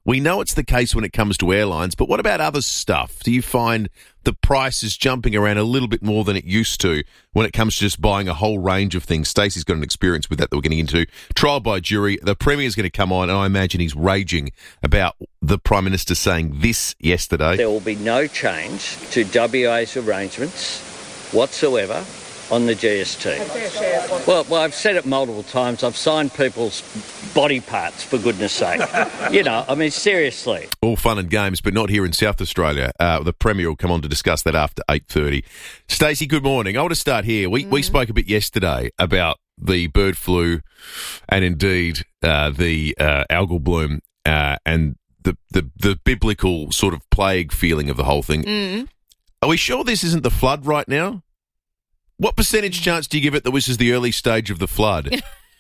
We know it's the case when it comes to airlines, but what about other stuff? Do you find the price is jumping around a little bit more than it used to when it comes to just buying a whole range of things? Stacey's got an experience with that that we're getting into. Trial by jury. The Premier's going to come on, and I imagine he's raging about the Prime Minister saying this yesterday. There will be no change to W A's arrangements whatsoever on the G S T. Well, well, I've said it multiple times. I've signed people's body parts, for goodness sake. You know, I mean, seriously. All fun and games, but not here in South Australia. Uh, the Premier will come on to discuss that after eight thirty. Stacey, good morning. I want to start here. We, mm. we spoke a bit yesterday about the bird flu and indeed uh, the uh, algal bloom uh, and the, the, the biblical sort of plague feeling of the whole thing. Mm. Are we sure this isn't the flood right now? What percentage chance do you give it that this is the early stage of the flood?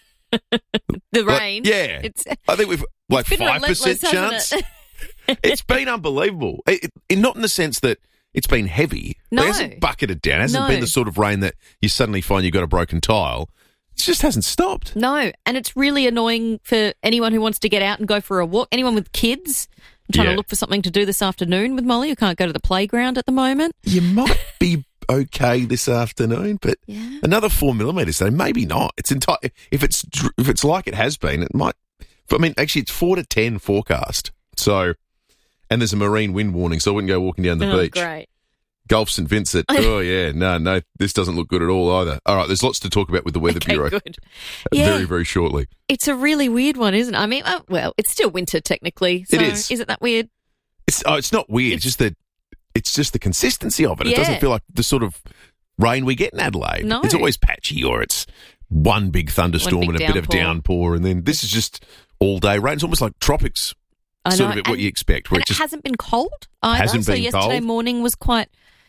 The rain. Like, yeah. It's, I think we've like it's five percent chance. It? It's been unbelievable. It, it, not in the sense that it's been heavy. No. It hasn't bucketed down. It hasn't No. been the sort of rain that you suddenly find you've got a broken tile. It just hasn't stopped. No, and it's really annoying for anyone who wants to get out and go for a walk. Anyone with kids. I'm trying Yeah. to look for something to do this afternoon with Molly, who can't go to the playground at the moment. You might be okay this afternoon, but Yeah. another four millimetres, though, maybe not. It's entire. If it's dr- if it's like it has been, it might. I mean, actually, it's four to ten forecast. So, and there's a marine wind warning, so I wouldn't go walking down the Oh, beach. great. Gulf Saint Vincent. Oh yeah, no, no, this doesn't look good at all either. All right, there's lots to talk about with the Weather Okay, Bureau. good. Uh, Yeah. Very, very shortly. It's a really weird one, isn't it? I mean, oh, well, it's still winter technically. So It is. Is it that weird? It's oh, it's not weird. It's, just the it's just the consistency of it. It Yeah. doesn't feel like the sort of rain we get in Adelaide. No. It's always patchy, or it's one big thunderstorm One big and a bit of downpour. downpour, and then this is just all day rain. It's almost like tropics, I sort know, of what and- you expect. Where And it it just hasn't been cold either. Hasn't so been yesterday cold. morning was quite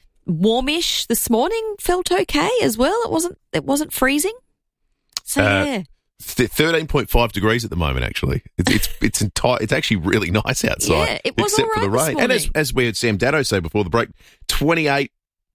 warmish. This morning felt okay as well. It wasn't. It wasn't freezing. So Uh, yeah. thirteen point five degrees at the moment. Actually, it's it's it's entire. It's actually really nice outside. Yeah, it was except all for the right this rain. And as morning. as we heard Sam Dado say before the break, twenty eight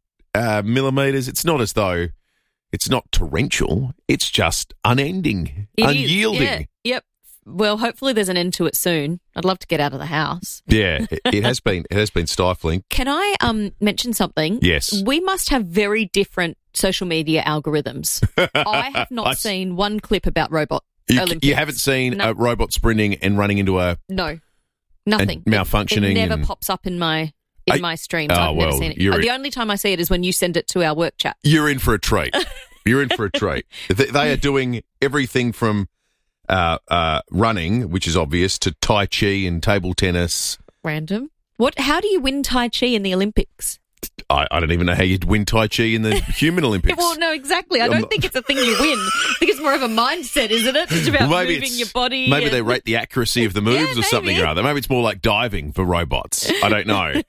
uh, millimeters. It's not as though it's not torrential. It's just unending, It is, unyielding. yeah. Yep. Well, hopefully there's an end to it soon. I'd love to get out of the house. Yeah, it, it has been. It has been stifling. Can I um mention something? Yes. We must have very different social media algorithms. I have not I- seen one clip about robot You, Olympics. you haven't seen No. a robot sprinting and running into a No. Nothing. and malfunctioning. It never and- pops up in my in I- my streams. Oh, I've never well, seen it. you're- The only time I see it is when you send it to our work chat. You're in for a treat. You're in for a treat. They, they are doing everything from uh, uh, running, which is obvious, to Tai Chi and table tennis. Random. What? How do you win Tai Chi in the Olympics? I, I don't even know how you'd win Tai Chi in the human Olympics. Well, no, exactly. I don't Um, think it's a thing you win. I think it's more of a mindset, isn't it? It's about Maybe moving it's- your body. Maybe and- they rate the accuracy of the moves or something maybe. or other. Maybe it's more like diving for robots. I don't know.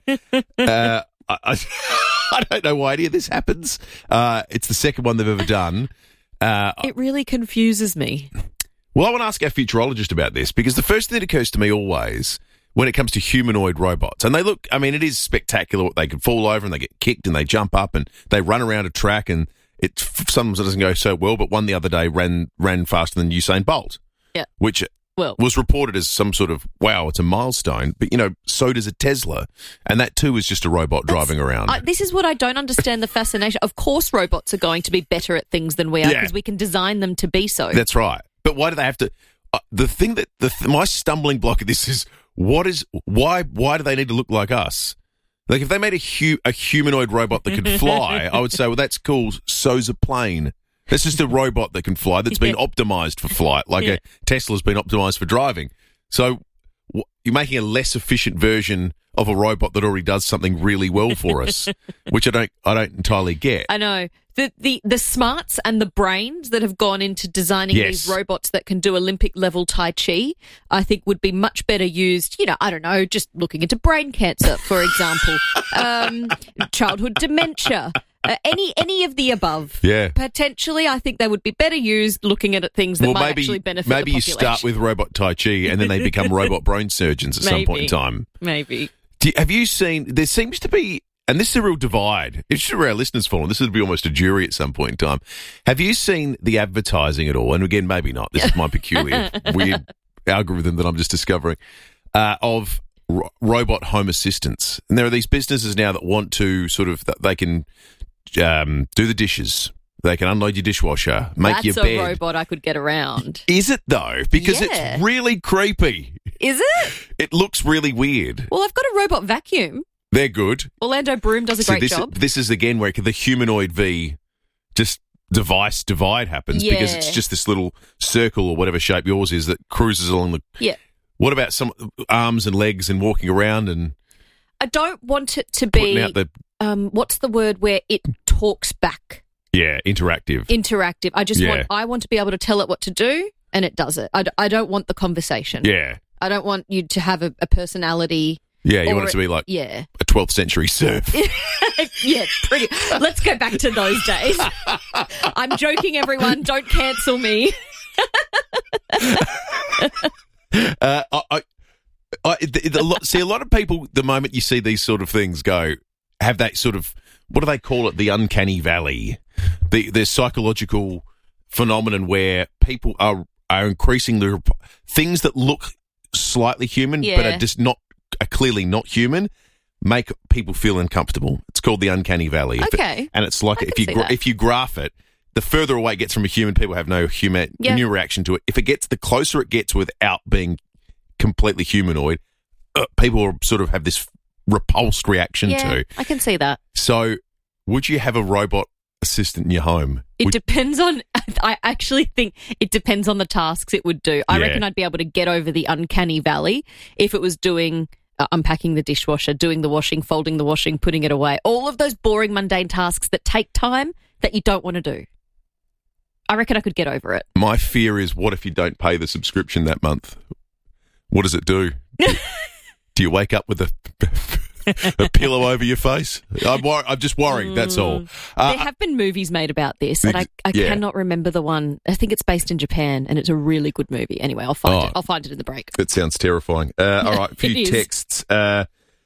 uh, I, I, I don't know why any of this happens. Uh, it's the second one they've ever done. Uh, It really confuses me. Well, I want to ask our futurologist about this because the first thing that occurs to me always when it comes to humanoid robots, and they look, I mean, it is spectacular what they can fall over and they get kicked and they jump up and they run around a track and it sometimes it doesn't go so well, but one the other day ran ran faster than Usain Bolt, Yeah. which Well, was reported as some sort of, wow, it's a milestone, but, you know, so does a Tesla, and that too is just a robot driving around. I, this is what I don't understand the fascination. Of course, robots are going to be better at things than we are Yeah. because we can design them to be so. That's right. But why do they have to? Uh, the thing that the th- my stumbling block of this is what is why why do they need to look like us? Like if they made a hu- a humanoid robot that could fly, I would say, well, that's cool. So's a plane. It's just a robot that can fly that's been Yeah. optimized for flight, like Yeah. a Tesla's been optimized for driving. So w- you're making a less efficient version of a robot that already does something really well for us, which I don't I don't entirely get. I know. The, the the smarts and the brains that have gone into designing Yes. these robots that can do Olympic level Tai Chi, I think would be much better used, you know, I don't know, just looking into brain cancer, for example, um, childhood dementia, uh, any any of the above. Yeah. Potentially, I think they would be better used looking at things that well, might maybe actually benefit maybe the you population. start with robot Tai Chi and then they become robot brain surgeons at some point in Maybe. time. Maybe. Do you- have you seen? There seems to be, and this is a real divide. It's just where our listeners fall. This would be almost a jury at some point in time. Have you seen the advertising at all? And again, maybe not. This is my peculiar, weird algorithm that I'm just discovering uh, of ro- robot home assistants. And there are these businesses now that want to sort of, that they can um, do the dishes. They can unload your dishwasher, make That's your a bed. robot I could get around. Is it though? Because Yeah. it's really creepy. Is it? It looks really weird. Well, I've got a robot vacuum. They're good. Orlando Broom does a See, great this, job. This is again where the humanoid v just device divide happens because it's Yeah. just this little circle or whatever shape yours is that cruises along the. Yeah. What about some arms and legs and walking around and I don't want it to putting be, out the um, what's the word where it talks back? yeah interactive? Interactive. I just Yeah. want, I want to be able to tell it what to do and it does it. I, d- I don't want the conversation. Yeah, I don't want you to have a, a personality. yeah. You or want it to be like yeah. a twelfth century surf. yeah, pretty. Let's go back to those days. I'm joking, everyone. Don't cancel me. Uh, I, I, I the, the, lo- see a lot of people. The moment you see these sort of things go, have that sort of what do they call it? The uncanny valley, the the psychological phenomenon where people are are increasingly rep- things that look slightly human but Yeah. are just not are clearly not human. Make people feel uncomfortable. It's called the uncanny valley. If it- Okay. and it's like I if can you see gra- that. if you graph it. The further away it gets from a human, people have no human Yeah. immune reaction to it. If it gets, the closer it gets without being completely humanoid, uh, people are, sort of have this repulsed reaction Yeah, to. I can see that. So, would you have a robot assistant in your home? It Would- depends on, I actually think it depends on the tasks it would do. I Yeah. reckon I'd be able to get over the uncanny valley if it was doing, uh, unpacking the dishwasher, doing the washing, folding the washing, putting it away. All of those boring, mundane tasks that take time that you don't want to do. I reckon I could get over it. My fear is, what if you don't pay the subscription that month? What does it do? Do you wake up with a, a pillow over your face? I'm, wor- I'm just worried, that's all. Uh, There have been movies made about this, and I, I Yeah. cannot remember the one. I think it's based in Japan, and it's a really good movie. Anyway, I'll find Oh. it. I'll find it in the break. It sounds terrifying. Uh, all right, a few It is. texts. Uh,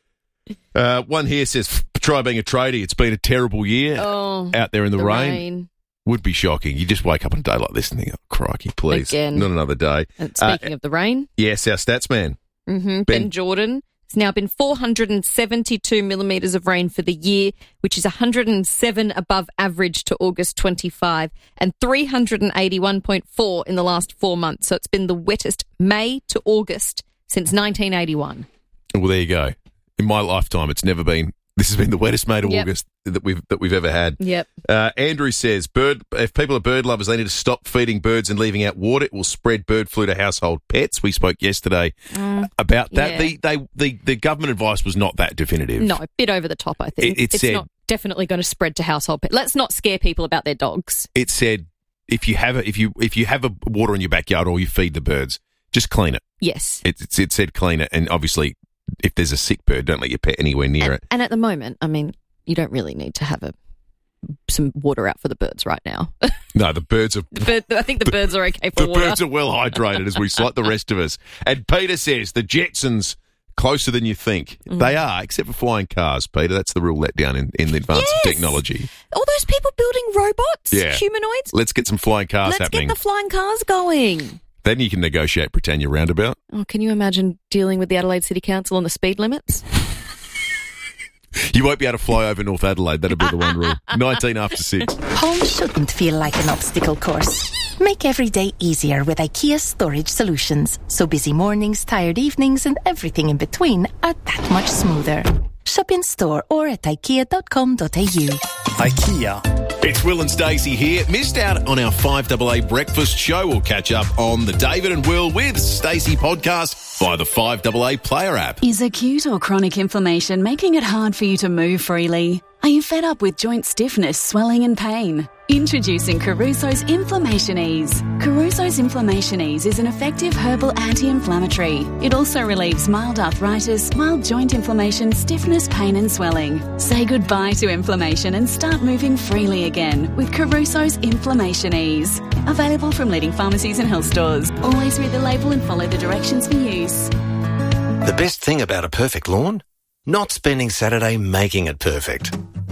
uh, one here says, try being a tradie. It's been a terrible year Oh, out there in the, the rain. rain. Would be shocking. You just wake up on a day like this and think, oh, crikey, please. Again. Not another day. And speaking Uh, of the rain, yes, our stats man. hmm Ben, Ben- Jordan. It's now been four hundred seventy-two millimetres of rain for the year, which is one hundred seven above average to August twenty-five, and three hundred eighty-one point four in the last four months. So it's been the wettest May to August since nineteen eighty-one. Well, there you go. In my lifetime, it's never been. This has been the wettest May to Yep. August that we've that we've ever had. Yep. Uh, Andrew says, "Bird. If people are bird lovers, they need to stop feeding birds and leaving out water. It will spread bird flu to household pets." We spoke yesterday Mm, about that. yeah. The, they, the the government advice was not that definitive. No, a bit over the top, I think. It- it it's said- not definitely going to spread to household pets. Let's not scare people about their dogs. It said if you have a, if you if you have a water in your backyard or you feed the birds, just clean it. Yes. It, it, it said clean it, and obviously, if there's a sick bird, don't let your pet anywhere near it. And at the moment, I mean, you don't really need to have a some water out for the birds right now. No, the birds are The bird, I think the birds are okay for the water. birds are well hydrated as we like the rest of us. And Peter says the Jetsons closer than you think. Mm. They are, except for flying cars, Peter. That's the real letdown in, in the advance of Yes! technology. All those people building robots, Yeah. humanoids. Let's get some flying cars Let's happening. get the flying cars going. Then you can negotiate Britannia Roundabout. Oh, can you imagine dealing with the Adelaide City Council on the speed limits? You won't be able to fly over North Adelaide. That'll be the one rule. nineteen after six. Home shouldn't feel like an obstacle course. Make every day easier with IKEA Storage Solutions. So busy mornings, tired evenings, and everything in between are that much smoother. Shop in store or at ikea dot com dot a u. IKEA. It's Will and Stacey here. Missed out on our five A A breakfast show. We'll catch up on the David and Will with Stacey podcast via the five A A player app. Is acute or chronic inflammation making it hard for you to move freely? Are you fed up with joint stiffness, swelling and pain? Introducing Caruso's Inflammation Ease. Caruso's Inflammation Ease is an effective herbal anti-inflammatory. It also relieves mild arthritis, mild joint inflammation, stiffness, pain and swelling. Say goodbye to inflammation and start moving freely again with Caruso's Inflammation Ease. Available from leading pharmacies and health stores. Always read the label and follow the directions for use. The best thing about a perfect lawn? Not spending Saturday making it perfect.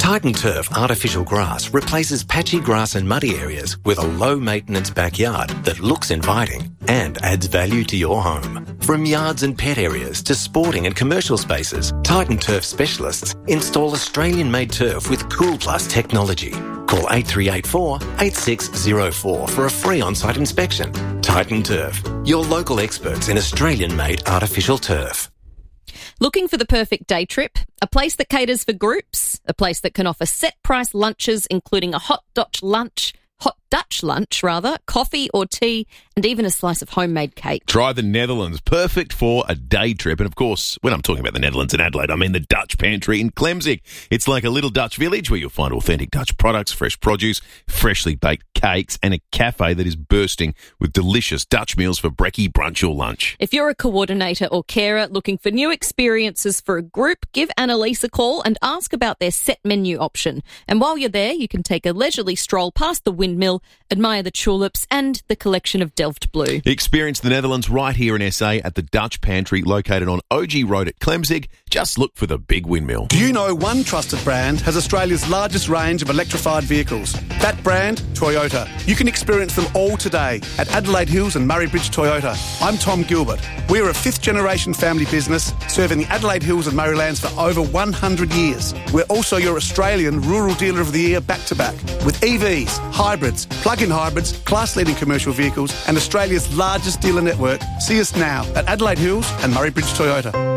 Titan Turf artificial grass replaces patchy grass and muddy areas with a low-maintenance backyard that looks inviting and adds value to your home. From yards and pet areas to sporting and commercial spaces, Titan Turf specialists install Australian-made turf with Cool Plus technology. Call eight three eight four, eight six zero four for a free on-site inspection. Titan Turf, your local experts in Australian-made artificial turf. Looking for the perfect day trip? A place that caters for groups? A place that can offer set-price lunches, including a hot Dutch lunch, hot Dutch lunch, rather, coffee or tea, and even a slice of homemade cake. Try the Netherlands. Perfect for a day trip. And, of course, when I'm talking about the Netherlands in Adelaide, I mean the Dutch Pantry in Klemzig. It's like a little Dutch village where you'll find authentic Dutch products, fresh produce, freshly baked cakes, and a cafe that is bursting with delicious Dutch meals for brekkie, brunch or lunch. If you're a coordinator or carer looking for new experiences for a group, give Annalise a call and ask about their set menu option. And while you're there, you can take a leisurely stroll past the windmill, admire the tulips and the collection of Delft Blue. Experience the Netherlands right here in S A at the Dutch Pantry located on O G Road at Klemzig. Just look for the big windmill. Do you know one trusted brand has Australia's largest range of electrified vehicles? That brand, Toyota. You can experience them all today at Adelaide Hills and Murray Bridge Toyota. I'm Tom Gilbert. We're a fifth generation family business serving the Adelaide Hills and Murraylands for over one hundred years. We're also your Australian Rural Dealer of the Year back to back with E Vs, hybrids, plug-in hybrids, class-leading commercial vehicles and Australia's largest dealer network. See us now at Adelaide Hills and Murray Bridge Toyota.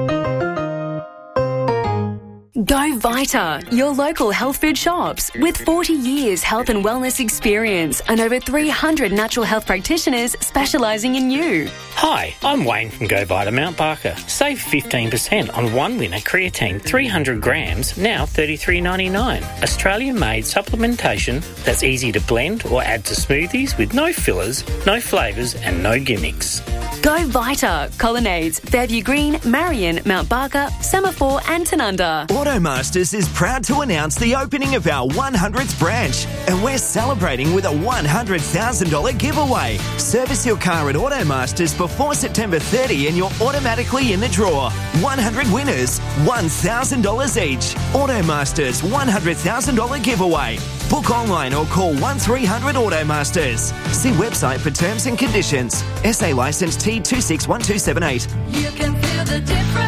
Go Vita, your local health food shops. With forty years health and wellness experience and over three hundred natural health practitioners specialising in you. Hi, I'm Wayne from Go Vita Mount Barker. Save fifteen percent on one winner creatine three hundred grams, now thirty-three ninety-nine. Australian-made supplementation that's easy to blend or add to smoothies with no fillers, no flavours and no gimmicks. Go Vita, Colonnades, Fairview Green, Marion, Mount Barker, Semaphore and Tanunda. Automasters is proud to announce the opening of our one hundredth branch, and we're celebrating with a one hundred thousand dollars giveaway. Service your car at Automasters before September thirtieth and you're automatically in the draw. one hundred winners, one thousand dollars each. Automasters one hundred thousand dollars giveaway. Book online or call one three hundred Automasters. See website for terms and conditions. S A licence T two six one two seven eight. You can feel the difference.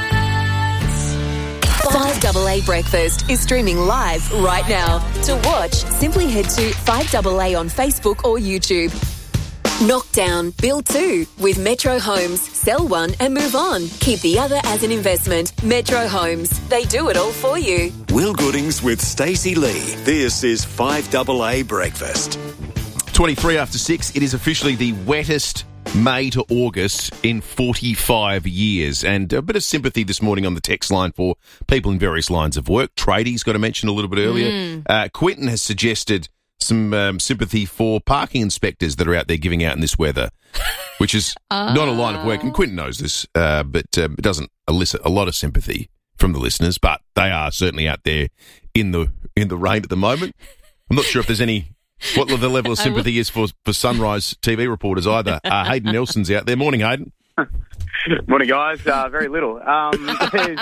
five A A Breakfast is streaming live right now. To watch, simply head to five A A on Facebook or YouTube. Knockdown, build two with Metro Homes. Sell one and move on. Keep the other as an investment. Metro Homes. They do it all for you. Will Goodings with Stacey Lee. This is five A A Breakfast. twenty-three after six, it is officially the wettest May to August in forty-five years. And a bit of sympathy this morning on the text line for people in various lines of work. Tradies got to mention a little bit earlier. Mm. Uh, Quentin has suggested some um, sympathy for parking inspectors that are out there giving out in this weather, which is uh. not a line of work. And Quentin knows this, uh, but um, it doesn't elicit a lot of sympathy from the listeners. But they are certainly out there in the in the rain at the moment. I'm not sure if there's any... what the level of sympathy is for, for Sunrise T V reporters either. Uh, Hayden Nelson's out there. Morning, Hayden. Morning, guys. Uh, very little. Um, there's,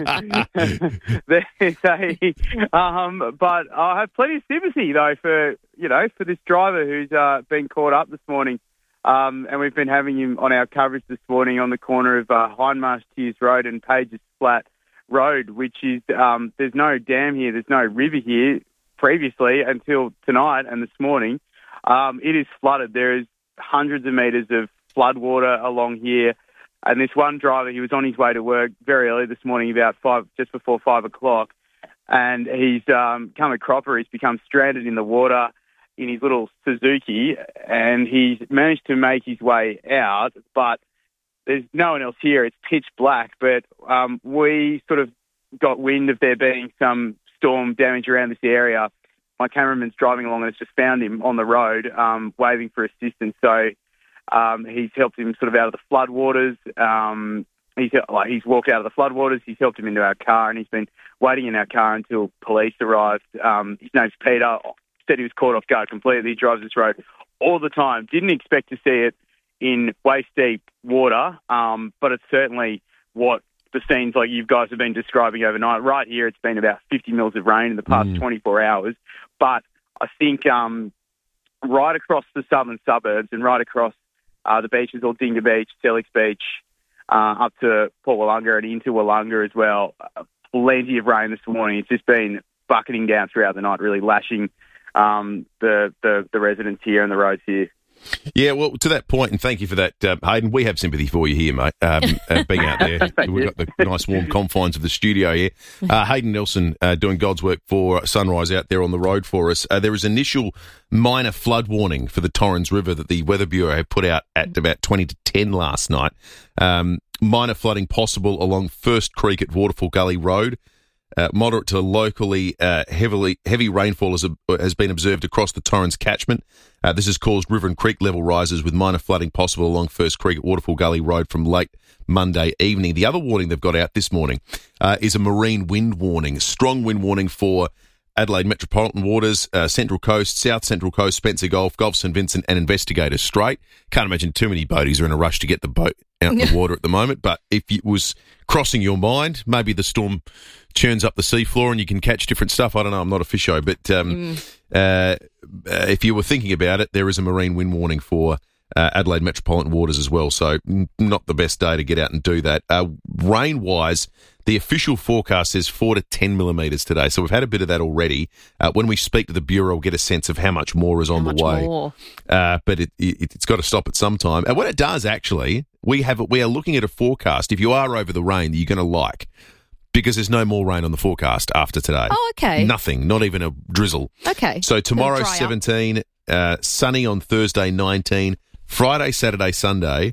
there's a, um, but I have plenty of sympathy though for you know for this driver who's uh, been caught up this morning, um, and we've been having him on our coverage this morning on the corner of uh, Hindmarsh Tears Road and Pages Flat Road, which is um, there's no dam here, there's no river here. Previously, until tonight and this morning, um, it is flooded. There is hundreds of metres of flood water along here. And this one driver, he was on his way to work very early this morning, about five, just before five o'clock, and he's um, come a cropper. He's become stranded in the water in his little Suzuki, and he's managed to make his way out, but there's no one else here. It's pitch black, but um, we sort of got wind of there being some storm damage around this area. My cameraman's driving along and has just found him on the road, um, waving for assistance. So um, he's helped him sort of out of the floodwaters. Um, he's like he's walked out of the floodwaters. He's helped him into our car, and he's been waiting in our car until police arrived. Um, his name's Peter. Said he was caught off guard completely. He drives this road all the time. Didn't expect to see it in waist deep water, um, but it's certainly what the scenes like you guys have been describing overnight. Right here, it's been about fifty mils of rain in the past Mm. twenty-four hours. But I think um, right across the southern suburbs and right across uh, the beaches, Aldinga Beach, Selix Beach, uh, up to Port Wollonga and into Wollonga as well, uh, plenty of rain this morning. It's just been bucketing down throughout the night, really lashing um, the, the, the residents here and the roads here. Yeah, well, to that point, and thank you for that, uh, Hayden. We have sympathy for you here, mate, um, uh, being out there. We've got the nice warm confines of the studio here. Uh, Hayden Nelson uh, doing God's work for Sunrise out there on the road for us. Uh, there is initial minor flood warning for the Torrens River that the Weather Bureau had put out at about twenty to ten last night. Um, minor flooding possible along First Creek at Waterfall Gully Road. Uh, moderate to locally uh, heavily heavy rainfall has, has been observed across the Torrens catchment. Uh, this has caused river and creek level rises with minor flooding possible along First Creek at Waterfall Gully Road from late Monday evening. The other warning they've got out this morning uh, is a marine wind warning, strong wind warning for Adelaide Metropolitan Waters, uh, Central Coast, South Central Coast, Spencer Gulf, Gulf St Vincent and Investigator Strait. Can't imagine too many boaties are in a rush to get the boat out in the water at the moment, but if it was crossing your mind, maybe the storm churns up the seafloor and you can catch different stuff. I don't know, I'm not a fisho, but um, mm. uh, uh, if you were thinking about it, there is a marine wind warning for uh, Adelaide Metropolitan Waters as well, so n- not the best day to get out and do that. Uh, rain-wise, the official forecast says four to ten millimetres today, so we've had a bit of that already. Uh, when we speak to the Bureau, we'll get a sense of how much more is on how the much way. More? Uh, but it, it, it's got to stop at some time. And when it does, actually, we have we are looking at a forecast, if you are over the rain, that you're going to like, because there's no more rain on the forecast after today. Oh, okay. Nothing, not even a drizzle. Okay. So tomorrow, It'll dry up. seventeen, uh, sunny on Thursday, nineteen, Friday, Saturday, Sunday,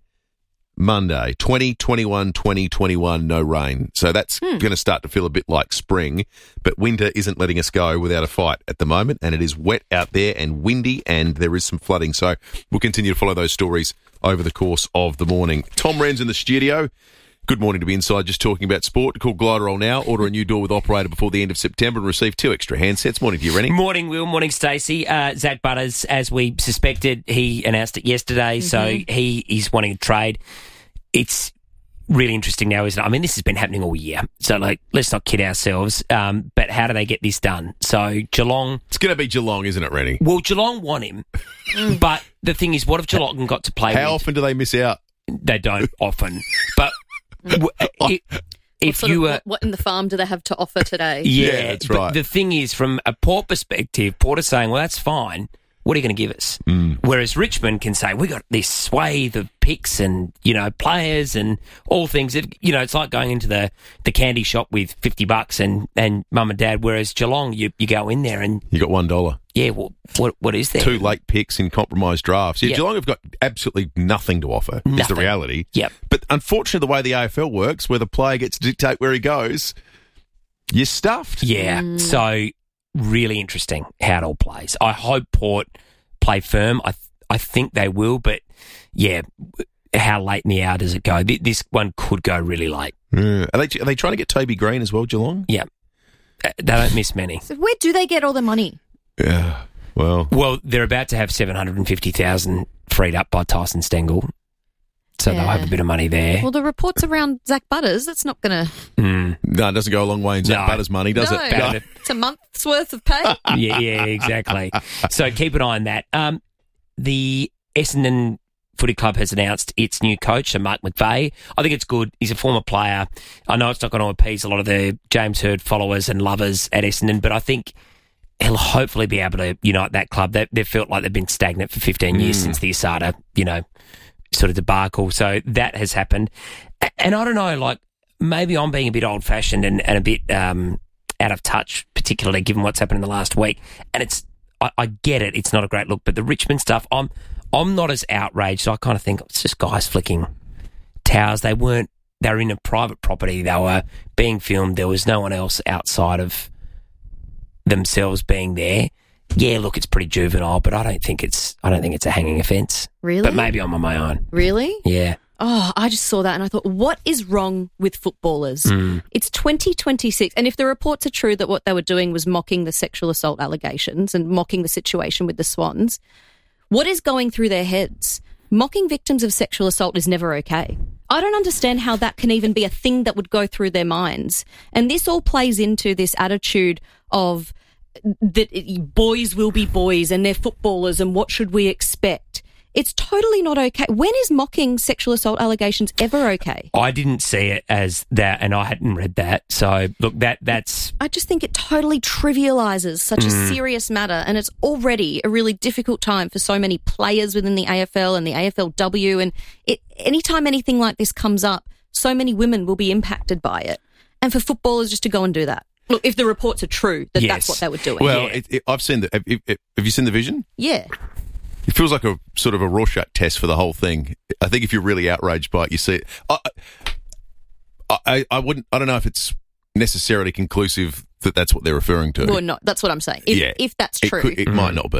Monday, twenty, twenty-one, twenty, twenty-one, no rain. So that's Hmm. going to start to feel a bit like spring, but winter isn't letting us go without a fight at the moment, and it is wet out there and windy, and there is some flooding. So we'll continue to follow those stories over the course of the morning. Tom Wren's in the studio. Good morning to be inside just talking about sport. Call Gliderol now. Order a new door with operator before the end of September and receive two extra handsets. Morning to you, Rennie. Morning, Will. Morning, Stacey. Uh, Zach Butters, as we suspected, he announced it yesterday, Mm-hmm. so he is wanting a trade. It's really interesting now, isn't it? I mean, this has been happening all year, so like, let's not kid ourselves. Um, but how do they get this done? So Geelong... It's going to be Geelong, isn't it, Rennie? Well, Geelong want him, but the thing is, what if Geelong got to play How with... often do they miss out? They don't often, but... w- it, if What sort you of- were... what, what in the farm do they have to offer today? Yeah, that's but right. the thing is, from a Port perspective, Port is saying, well, that's fine. What are you going to give us? Mm. Whereas Richmond can say, we got this swathe of picks and, you know, players and all things. It, you know, it's like going into the, the candy shop with fifty bucks and, and mum and dad. Whereas Geelong, you, you go in there and... You got one dollar. Yeah, well, what what is there? Two late picks in compromised drafts. Yeah, Yep. Geelong have got absolutely nothing to offer, is the Nothing. reality. Yep. But unfortunately, the way the A F L works, where the player gets to dictate where he goes, you're stuffed. Yeah, so really interesting how it all plays. I hope Port play firm. I th- I think they will, but yeah, how late in the hour does it go? Th- This one could go really late. Yeah. Are they are they trying to get Toby Green as well, Geelong? Yeah, Uh, they don't miss many. So where do they get all the money? Yeah. Well, Well, they're about to have seven hundred fifty thousand freed up by Tyson Stengel, so they'll Yeah. have a bit of money there. Well, the reports around Zach Butters, that's not going to... Mm. no, it doesn't go a long way in Zach No. Butters' money, does no, it? No. it's a month's worth of pay. yeah, yeah, exactly. So keep an eye on that. Um, the Essendon Footy Club has announced its new coach, so Mark McVeigh. I think it's good. He's a former player. I know it's not going to appease a lot of the James Hird followers and lovers at Essendon, but I think he'll hopefully be able to unite that club. They, they've felt like they've been stagnant for fifteen years Mm. since the Asada, you know, sort of debacle. So that has happened. A- And I don't know, like, maybe I'm being a bit old-fashioned and, and a bit um, out of touch, particularly given what's happened in the last week. And it's, I, I get it, it's not a great look, but the Richmond stuff, I'm, I'm not as outraged. So I kind of think it's just guys flicking towers. They weren't, they were in a private property. They were being filmed. There was no one else outside of themselves being there. Yeah, look, it's pretty juvenile, but I don't think it's, I don't think it's a hanging offence. Really? But maybe I'm on my own. Really? Yeah. Oh, I just saw that and I thought, what is wrong with footballers? Mm. It's twenty twenty-six. And if the reports are true that what they were doing was mocking the sexual assault allegations and mocking the situation with the Swans, what is going through their heads? Mocking victims of sexual assault is never okay. I don't understand how that can even be a thing that would go through their minds. And this all plays into this attitude of that boys will be boys and they're footballers and what should we expect? It's totally not okay. When is mocking sexual assault allegations ever okay? I didn't see it as that, and I hadn't read that. So, look, that that's... I just think it totally trivialises such Mm. a serious matter, and it's already a really difficult time for so many players within the A F L and the A F L W, and it, anytime anything like this comes up, so many women will be impacted by it. And for footballers just to go and do that. Look, if the reports are true, that Yes. that's what they were doing. Well, Yeah. it, it, I've seen the. Have, you- have you seen the vision? yeah. It feels like a sort of a Rorschach test for the whole thing. I think if you're really outraged by it, you see it. I, I, I wouldn't. I don't know if it's necessarily conclusive that that's what they're referring to. Well, no, that's what I'm saying. If, Yeah. if that's It true. could- it might not be.